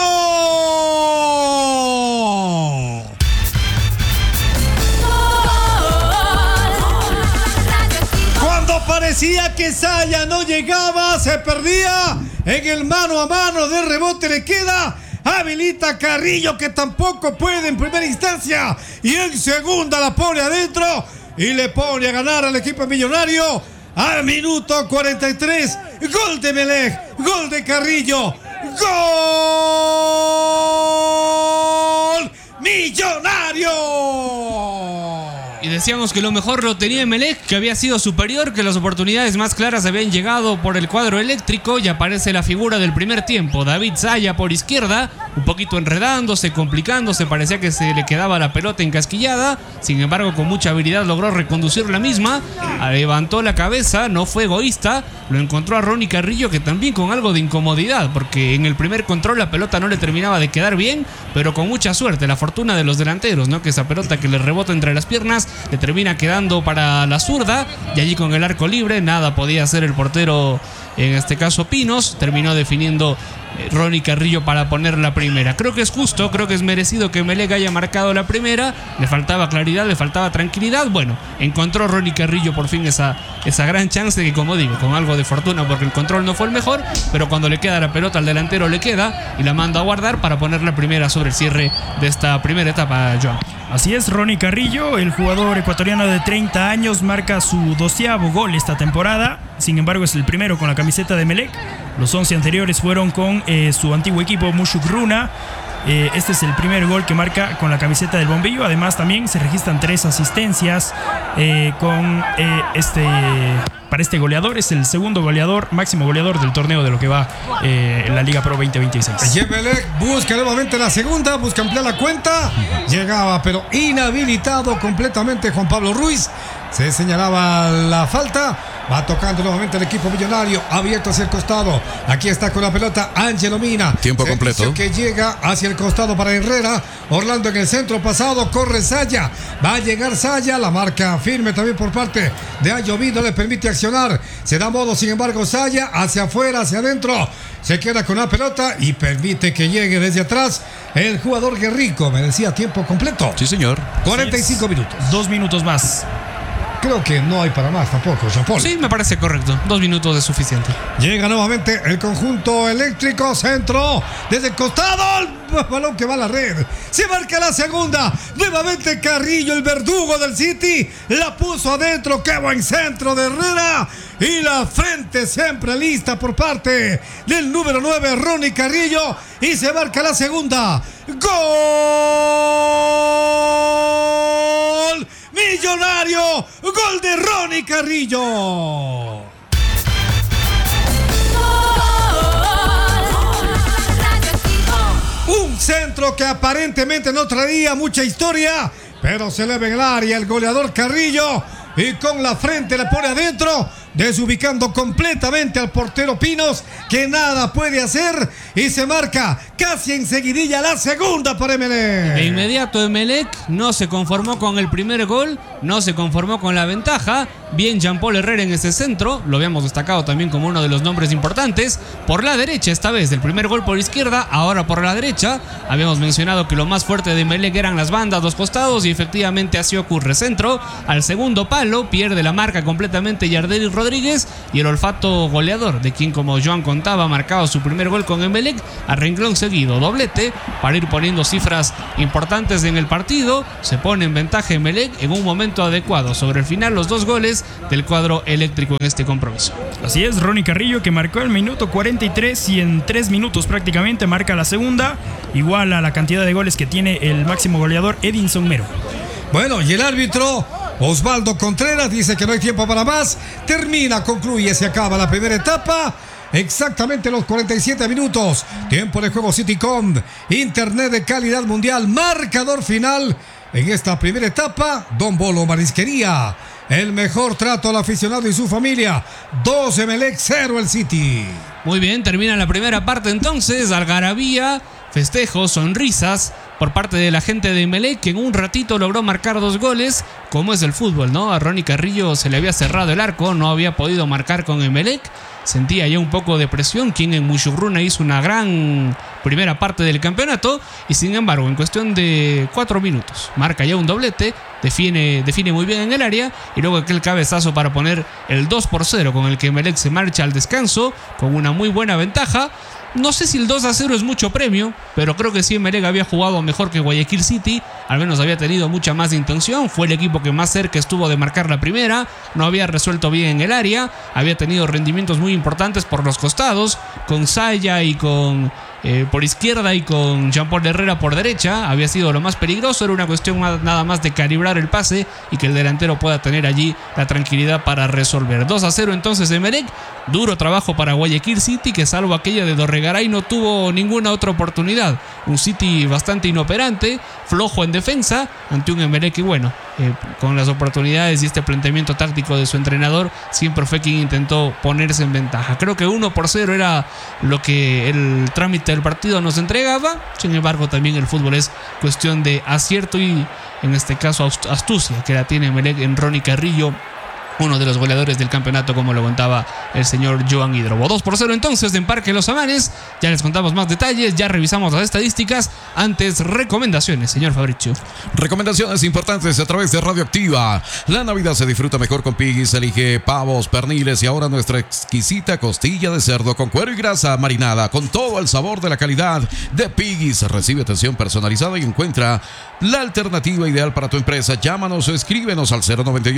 Cuando parecía que Saya no llegaba, se perdía en el mano a mano del rebote, le queda. Habilita Carrillo, que tampoco puede en primera instancia, y en segunda la pone adentro y le pone a ganar al equipo millonario. Al minuto 43, gol de Emelec, gol de Carrillo, gol millonario. Y decíamos que lo mejor lo tenía Emelec, que había sido superior, que las oportunidades más claras habían llegado por el cuadro eléctrico, y aparece la figura del primer tiempo, David Saya por izquierda, un poquito enredándose, complicándose, parecía que se le quedaba la pelota encasquillada. Sin embargo, con mucha habilidad logró reconducir la misma, levantó la cabeza, no fue egoísta, lo encontró a Ronnie Carrillo, que también con algo de incomodidad, porque en el primer control la pelota no le terminaba de quedar bien, pero con mucha suerte, la fortuna de los delanteros, ¿no? Que esa pelota que le rebota entre las piernas le termina quedando para la zurda, y allí con el arco libre nada podía hacer el portero, en este caso Pinos. Terminó definiendo Ronnie Carrillo para poner la primera. Creo que es justo, creo que es merecido que Emelec haya marcado la primera. Le faltaba claridad, le faltaba tranquilidad. Bueno, encontró Ronnie Carrillo por fin esa gran chance, que, como digo, con algo de fortuna, porque el control no fue el mejor, pero cuando le queda la pelota al delantero le queda y la manda a guardar para poner la primera sobre el cierre de esta primera etapa, Joan. Así es, Ronnie Carrillo, el jugador ecuatoriano de 30 años, marca su 12º gol esta temporada. Sin embargo, es el primero con la camiseta de Emelec. Los 11 anteriores fueron con su antiguo equipo Mushuk Runa. Este es el primer gol que marca con la camiseta del Bombillo. Además, también se registran 3 asistencias para este goleador. Es el segundo goleador, máximo goleador del torneo de lo que va en la Liga Pro 2026. Emelec busca nuevamente la segunda, busca ampliar la cuenta. Llegaba, pero inhabilitado completamente Juan Pablo Ruiz. Se señalaba la falta Va tocando nuevamente el equipo millonario. Abierto hacia el costado. Aquí está con la pelota Ángelo Mina. Tiempo completo. Que llega hacia el costado para Herrera. Orlando en el centro pasado. Corre Saya. Va a llegar Saya. La marca firme también por parte de Ayoví. No le permite accionar. Se da modo, sin embargo, Saya. Hacia afuera, hacia adentro. Se queda con la pelota y permite que llegue desde atrás el jugador Guerrico. Me decía tiempo completo. Sí, señor. 45 minutos. 2 minutos más. Creo que no hay para más tampoco, Jean-Paul. Sí, me parece correcto. 2 minutos es suficiente. Llega nuevamente el conjunto eléctrico, centro, desde el costado, el balón que va a la red. Se marca la segunda. Nuevamente Carrillo, el verdugo del City, la puso adentro. Qué buen centro de Herrera. Y la frente siempre lista por parte del número 9, Ronnie Carrillo. Y se marca la segunda. ¡Gol! Millonario, gol de Ronnie Carrillo. Un centro que aparentemente no traía mucha historia, pero se le ve en el área el goleador Carrillo y con la frente le pone adentro, desubicando completamente al portero Pinos, que nada puede hacer, y se marca casi enseguidilla la segunda para Emelec. De inmediato Emelec no se conformó con el primer gol, no se conformó con la ventaja. Bien Jean-Paul Herrera en ese centro, lo habíamos destacado también como uno de los nombres importantes. Por la derecha esta vez, el primer gol por izquierda, ahora por la derecha. Habíamos mencionado que lo más fuerte de Emelec eran las bandas, los costados, y efectivamente así ocurre. Centro al segundo palo, pierde la marca completamente Yardelis Rodríguez, y el olfato goleador de quien, como Joan contaba, ha marcado su primer gol con Emelec a renglón seguido, doblete, para ir poniendo cifras importantes en el partido. Se pone en ventaja Emelec en un momento adecuado. Sobre el final, los 2 goles del cuadro eléctrico en este compromiso. Así es, Ronnie Carrillo, que marcó el minuto 43 y en 3 minutos prácticamente marca la segunda, igual a la cantidad de goles que tiene el máximo goleador Edinson Mero. Bueno, y el árbitro Osvaldo Contreras dice que no hay tiempo para más. Termina, concluye, se acaba la primera etapa. Exactamente los 47 minutos. Tiempo de juego Citycom. Internet de calidad mundial. Marcador final en esta primera etapa. Don Bolo Marisquería. El mejor trato al aficionado y su familia. 2 Emelec, 0 el City. Muy bien, termina la primera parte entonces. Algarabía, festejos, sonrisas por parte de la gente de Emelec, que en un ratito logró marcar 2 goles, como es el fútbol, ¿no? A Ronnie Carrillo se le había cerrado el arco, no había podido marcar con Emelec. Sentía ya un poco de presión, quien en Mushurruna hizo una gran primera parte del campeonato, y sin embargo en cuestión de 4 minutos marca ya un doblete, define muy bien en el área, y luego aquel cabezazo para poner el 2-0 con el que Emelec se marcha al descanso con una muy buena ventaja. No sé si el 2-0 es mucho premio, pero creo que sí Emelec había jugado mejor que Guayaquil City, al menos había tenido mucha más intención, fue el equipo que más cerca estuvo de marcar la primera, no había resuelto bien en el área, había tenido rendimientos muy importantes por los costados, con Saya y con por izquierda y con Jean-Paul Herrera por derecha, había sido lo más peligroso, era una cuestión nada más de calibrar el pase y que el delantero pueda tener allí la tranquilidad para resolver. 2-0 entonces de Emelec, duro trabajo para Guayaquil City, que salvo aquella de Dorregaray no tuvo ninguna otra oportunidad, un City bastante inoperante, flojo en defensa, ante un Emelec que bueno, con las oportunidades y este planteamiento táctico de su entrenador, siempre fue quien intentó ponerse en ventaja. Creo que 1-0 era lo que el trámite del partido nos entregaba. Sin embargo, también el fútbol es cuestión de acierto y en este caso astucia, que la tiene Emelec en Ronnie Carrillo, uno de los goleadores del campeonato, como lo contaba el señor Joan Hidrobo. 2-0 entonces en Parque Los Amanes. Ya les contamos más detalles, ya revisamos las estadísticas. Antes, recomendaciones, señor Fabricio. Recomendaciones importantes a través de Radioactiva. La Navidad se disfruta mejor con Piggy's. Elige pavos, perniles y ahora nuestra exquisita costilla de cerdo con cuero y grasa marinada, con todo el sabor de la calidad de Piggy's. Recibe atención personalizada y encuentra la alternativa ideal para tu empresa. Llámanos o escríbenos al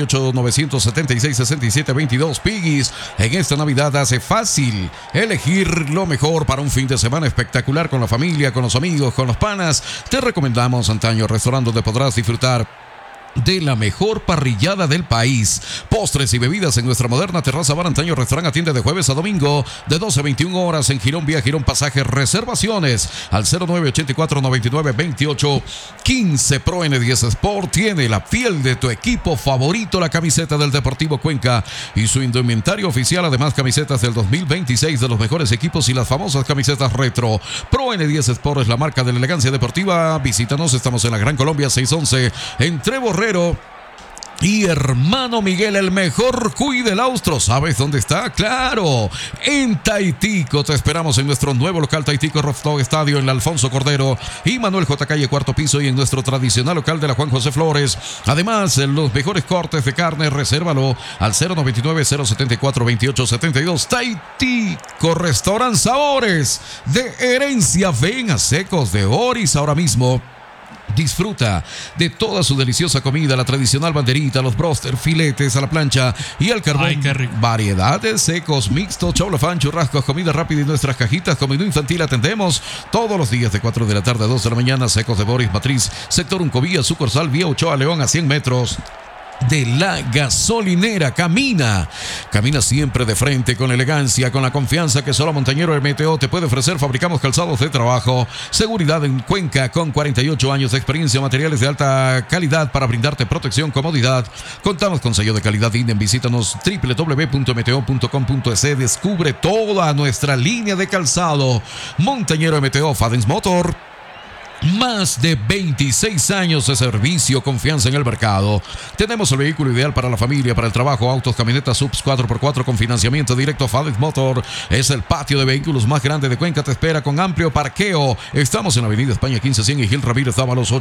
098-976-6722. Piggy's, en esta Navidad hace fácil elegir lo mejor para un fin de semana espectacular con la familia, con los amigos, con los panas. Te recomendamos Antaño Restaurante, donde podrás disfrutar de la mejor parrillada del país. Postres y bebidas en nuestra moderna terraza bar Antaño Restaurante. Atiende de jueves a domingo de 12 a 21 horas en Girón, vía Girón Pasaje. Reservaciones al 0984-9928-15. Pro N10 Sport tiene la piel de tu equipo favorito, la camiseta del Deportivo Cuenca y su indumentario oficial. Además, camisetas del 2026 de los mejores equipos y las famosas camisetas retro. Pro N10 Sport es la marca de la elegancia deportiva. Visítanos, estamos en la Gran Colombia 611 entre Borrero y Hermano Miguel, el mejor cuy del Austro. ¿Sabes dónde está? ¡Claro! En Taitico. Te esperamos en nuestro nuevo local Taitico Rooftop Estadio en la Alfonso Cordero y Manuel J. Calle, cuarto piso, y en nuestro tradicional local de la Juan José Flores. Además, los mejores cortes de carne, resérvalo al 099-074-2872. Taitico, restaurant Sabores de Herencia. Ven a Secos de Oris ahora mismo. Disfruta de toda su deliciosa comida, la tradicional banderita, los broster, filetes a la plancha y al carbón. Ay, qué rico. Variedad de secos, mixtos, chaulafán, churrascos, comida rápida y nuestras cajitas con menú infantil. Atendemos todos los días de 4 de la tarde a 2 de la mañana. Secos de Boris Matriz, sector Uncovía, sucursal vía Ochoa León a 100 metros de la gasolinera. Camina siempre de frente, con elegancia, con la confianza que solo Montañero MTO te puede ofrecer. Fabricamos calzados de trabajo, seguridad en Cuenca, con 48 años de experiencia, materiales de alta calidad para brindarte protección, comodidad. Contamos con sello de calidad INEM. Visítanos www.mto.com.es. Descubre toda nuestra línea de calzado. Montañero MTO, Fadens Motor. Más de 26 años de servicio, confianza en el mercado. Tenemos el vehículo ideal para la familia, para el trabajo, autos, camionetas, subs 4x4 con financiamiento directo. Fadens Motor es el patio de vehículos más grande de Cuenca. Te espera con amplio parqueo. Estamos en Avenida España 1500 y Gil Ramírez Dávalos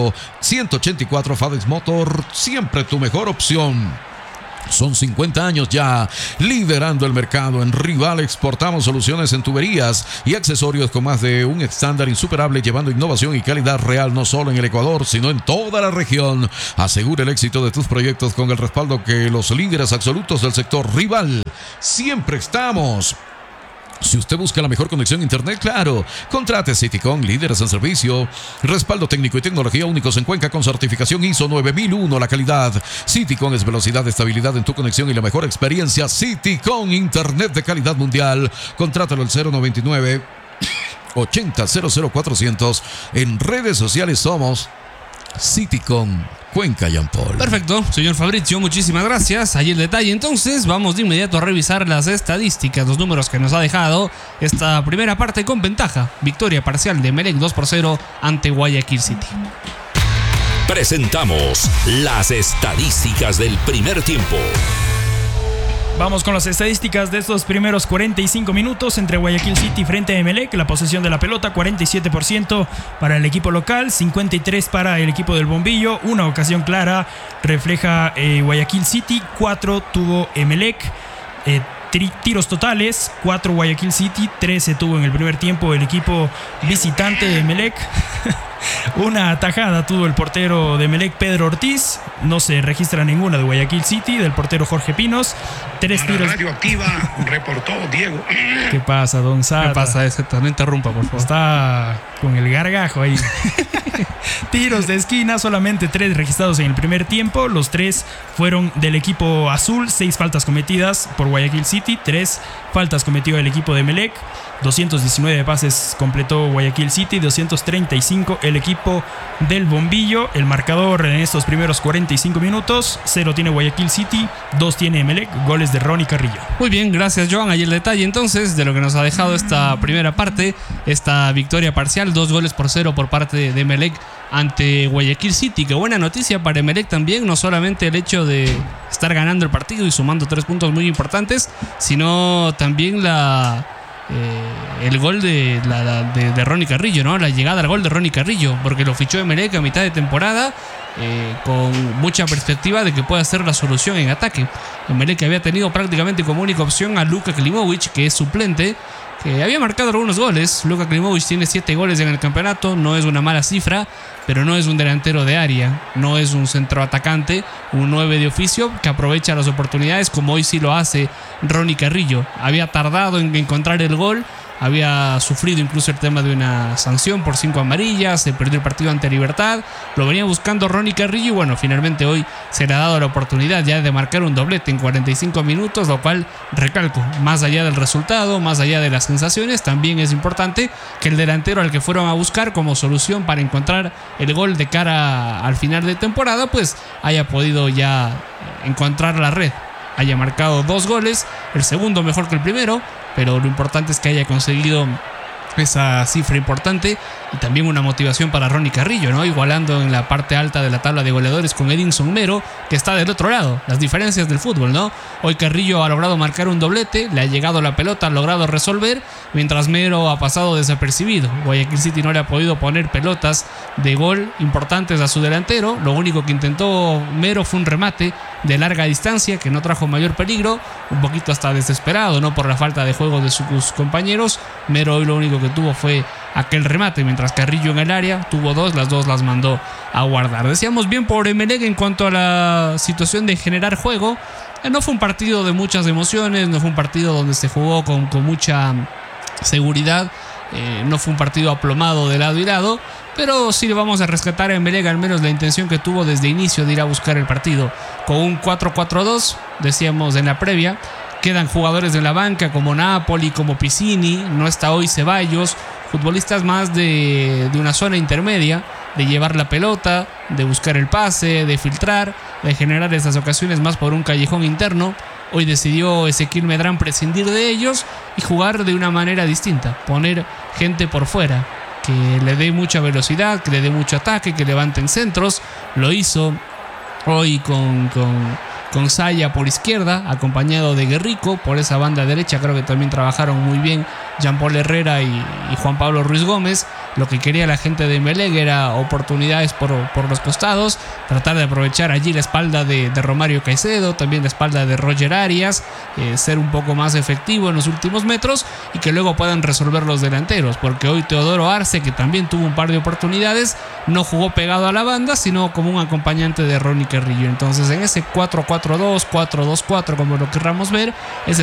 8184. Fadens Motor, siempre tu mejor opción. Son 50 años ya liderando el mercado. En Rival exportamos soluciones en tuberías y accesorios con más de un estándar insuperable, llevando innovación y calidad real no solo en el Ecuador, sino en toda la región. Asegura el éxito de tus proyectos con el respaldo que los líderes absolutos del sector. Rival, siempre estamos. Si usted busca la mejor conexión a internet, claro, contrate Citycom, líderes en servicio, respaldo técnico y tecnología únicos en Cuenca con certificación ISO 9001. La calidad. Citycom es velocidad, estabilidad en tu conexión y la mejor experiencia. Citycom, internet de calidad mundial. Contrátalo al 099 80 00400. En redes sociales somos Citycom Cuenca Yampol. Perfecto, señor Fabrizio, muchísimas gracias. Ahí el detalle. Entonces vamos de inmediato a revisar las estadísticas, los números que nos ha dejado esta primera parte con ventaja. Victoria parcial de Emelec 2-0 ante Guayaquil City. Presentamos las estadísticas del primer tiempo. Vamos con las estadísticas de estos primeros 45 minutos entre Guayaquil City frente a Emelec. La posesión de la pelota, 47% para el equipo local, 53% para el equipo del Bombillo. Una ocasión clara refleja Guayaquil City, 4 tuvo Emelec. Tiros totales, 4 Guayaquil City, 13 tuvo en el primer tiempo el equipo visitante de Emelec. Una atajada tuvo el portero de Emelec, Pedro Ortiz. No se registra ninguna de Guayaquil City, del portero Jorge Pinos. 3 tiros. Radio activa, reportó Diego. ¿Qué pasa, don Sata? ¿Qué pasa? No interrumpa, por favor. Está con el gargajo ahí. Tiros de esquina, solamente 3 registrados en el primer tiempo. Los 3 fueron del equipo azul. 6 faltas cometidas por Guayaquil City, 3 faltas cometió el equipo de Emelec. 219 pases completó Guayaquil City, 235 el equipo del Bombillo. El marcador en estos primeros 45 minutos: 0 tiene Guayaquil City, 2 tiene Emelec. Goles de Ronnie Carrillo. Muy bien, gracias, Joan. Ahí el detalle entonces de lo que nos ha dejado esta primera parte, esta victoria parcial, 2-0 por parte de Emelec ante Guayaquil City. Qué buena noticia para Emelec también, no solamente el hecho de estar ganando el partido y sumando 3 puntos muy importantes, sino también el gol de Ronnie Carrillo, ¿no? La llegada al gol de Ronnie Carrillo, porque lo fichó Emelec a mitad de temporada, con mucha perspectiva de que pueda ser la solución en ataque. Emelec había tenido prácticamente como única opción a Luka Klimovic, que es suplente, que había marcado algunos goles. Luka Klimovic tiene 7 goles en el campeonato, no es una mala cifra, pero no es un delantero de área, no es un centroatacante, un 9 de oficio que aprovecha las oportunidades como hoy sí lo hace Ronnie Carrillo. Había tardado en encontrar el gol, había sufrido incluso el tema de una sanción por 5 amarillas, se perdió el partido ante Libertad, lo venía buscando Ronnie Carrillo y bueno, finalmente hoy se le ha dado la oportunidad ya de marcar un doblete en 45 minutos, lo cual, recalco, más allá del resultado, más allá de las sensaciones, también es importante que el delantero al que fueron a buscar como solución para encontrar el gol de cara al final de temporada, pues haya podido ya encontrar la red, haya marcado 2 goles, el segundo mejor que el primero, pero lo importante es que haya conseguido esa cifra importante y también una motivación para Ronnie Carrillo, ¿no? Igualando en la parte alta de la tabla de goleadores con Edinson Mero, que está del otro lado. Las diferencias del fútbol, ¿no? Hoy Carrillo ha logrado marcar un doblete, le ha llegado la pelota, ha logrado resolver, mientras Mero ha pasado desapercibido. Guayaquil City no le ha podido poner pelotas de gol importantes a su delantero. Lo único que intentó Mero fue un remate de larga distancia que no trajo mayor peligro, un poquito hasta desesperado, ¿no? Por la falta de juego de sus compañeros. Mero hoy lo único que tuvo fue aquel remate, mientras Carrillo en el área tuvo 2, las 2 las mandó a guardar. Decíamos bien por Emelec en cuanto a la situación de generar juego. No fue un partido de muchas emociones, no fue un partido donde se jugó con mucha seguridad, no fue un partido aplomado de lado y lado, pero sí le vamos a rescatar a Emelec al menos la intención que tuvo desde inicio de ir a buscar el partido. Con un 4-4-2, decíamos en la previa, quedan jugadores de la banca como Napoli, como Piccini, no está hoy Ceballos, futbolistas más de una zona intermedia, de llevar la pelota, de buscar el pase, de filtrar, de generar esas ocasiones más por un callejón interno. Hoy decidió Ezequiel Medrán prescindir de ellos y jugar de una manera distinta, poner gente por fuera, que le dé mucha velocidad, que le dé mucho ataque, que levanten centros. Lo hizo hoy con Saya por izquierda, acompañado de Guerrico por esa banda derecha. Creo que también trabajaron muy bien Jean Paul Herrera y Juan Pablo Ruiz Gómez. Lo que quería la gente de Emelec era oportunidades por los costados, tratar de aprovechar allí la espalda de Romario Caicedo, también la espalda de Roger Arias, ser un poco más efectivo en los últimos metros y que luego puedan resolver los delanteros, porque hoy Teodoro Arce, que también tuvo un par de oportunidades, no jugó pegado a la banda, sino como un acompañante de Ronnie Carrillo. Entonces en ese 4-4-2, 4-2-4, como lo querramos ver, es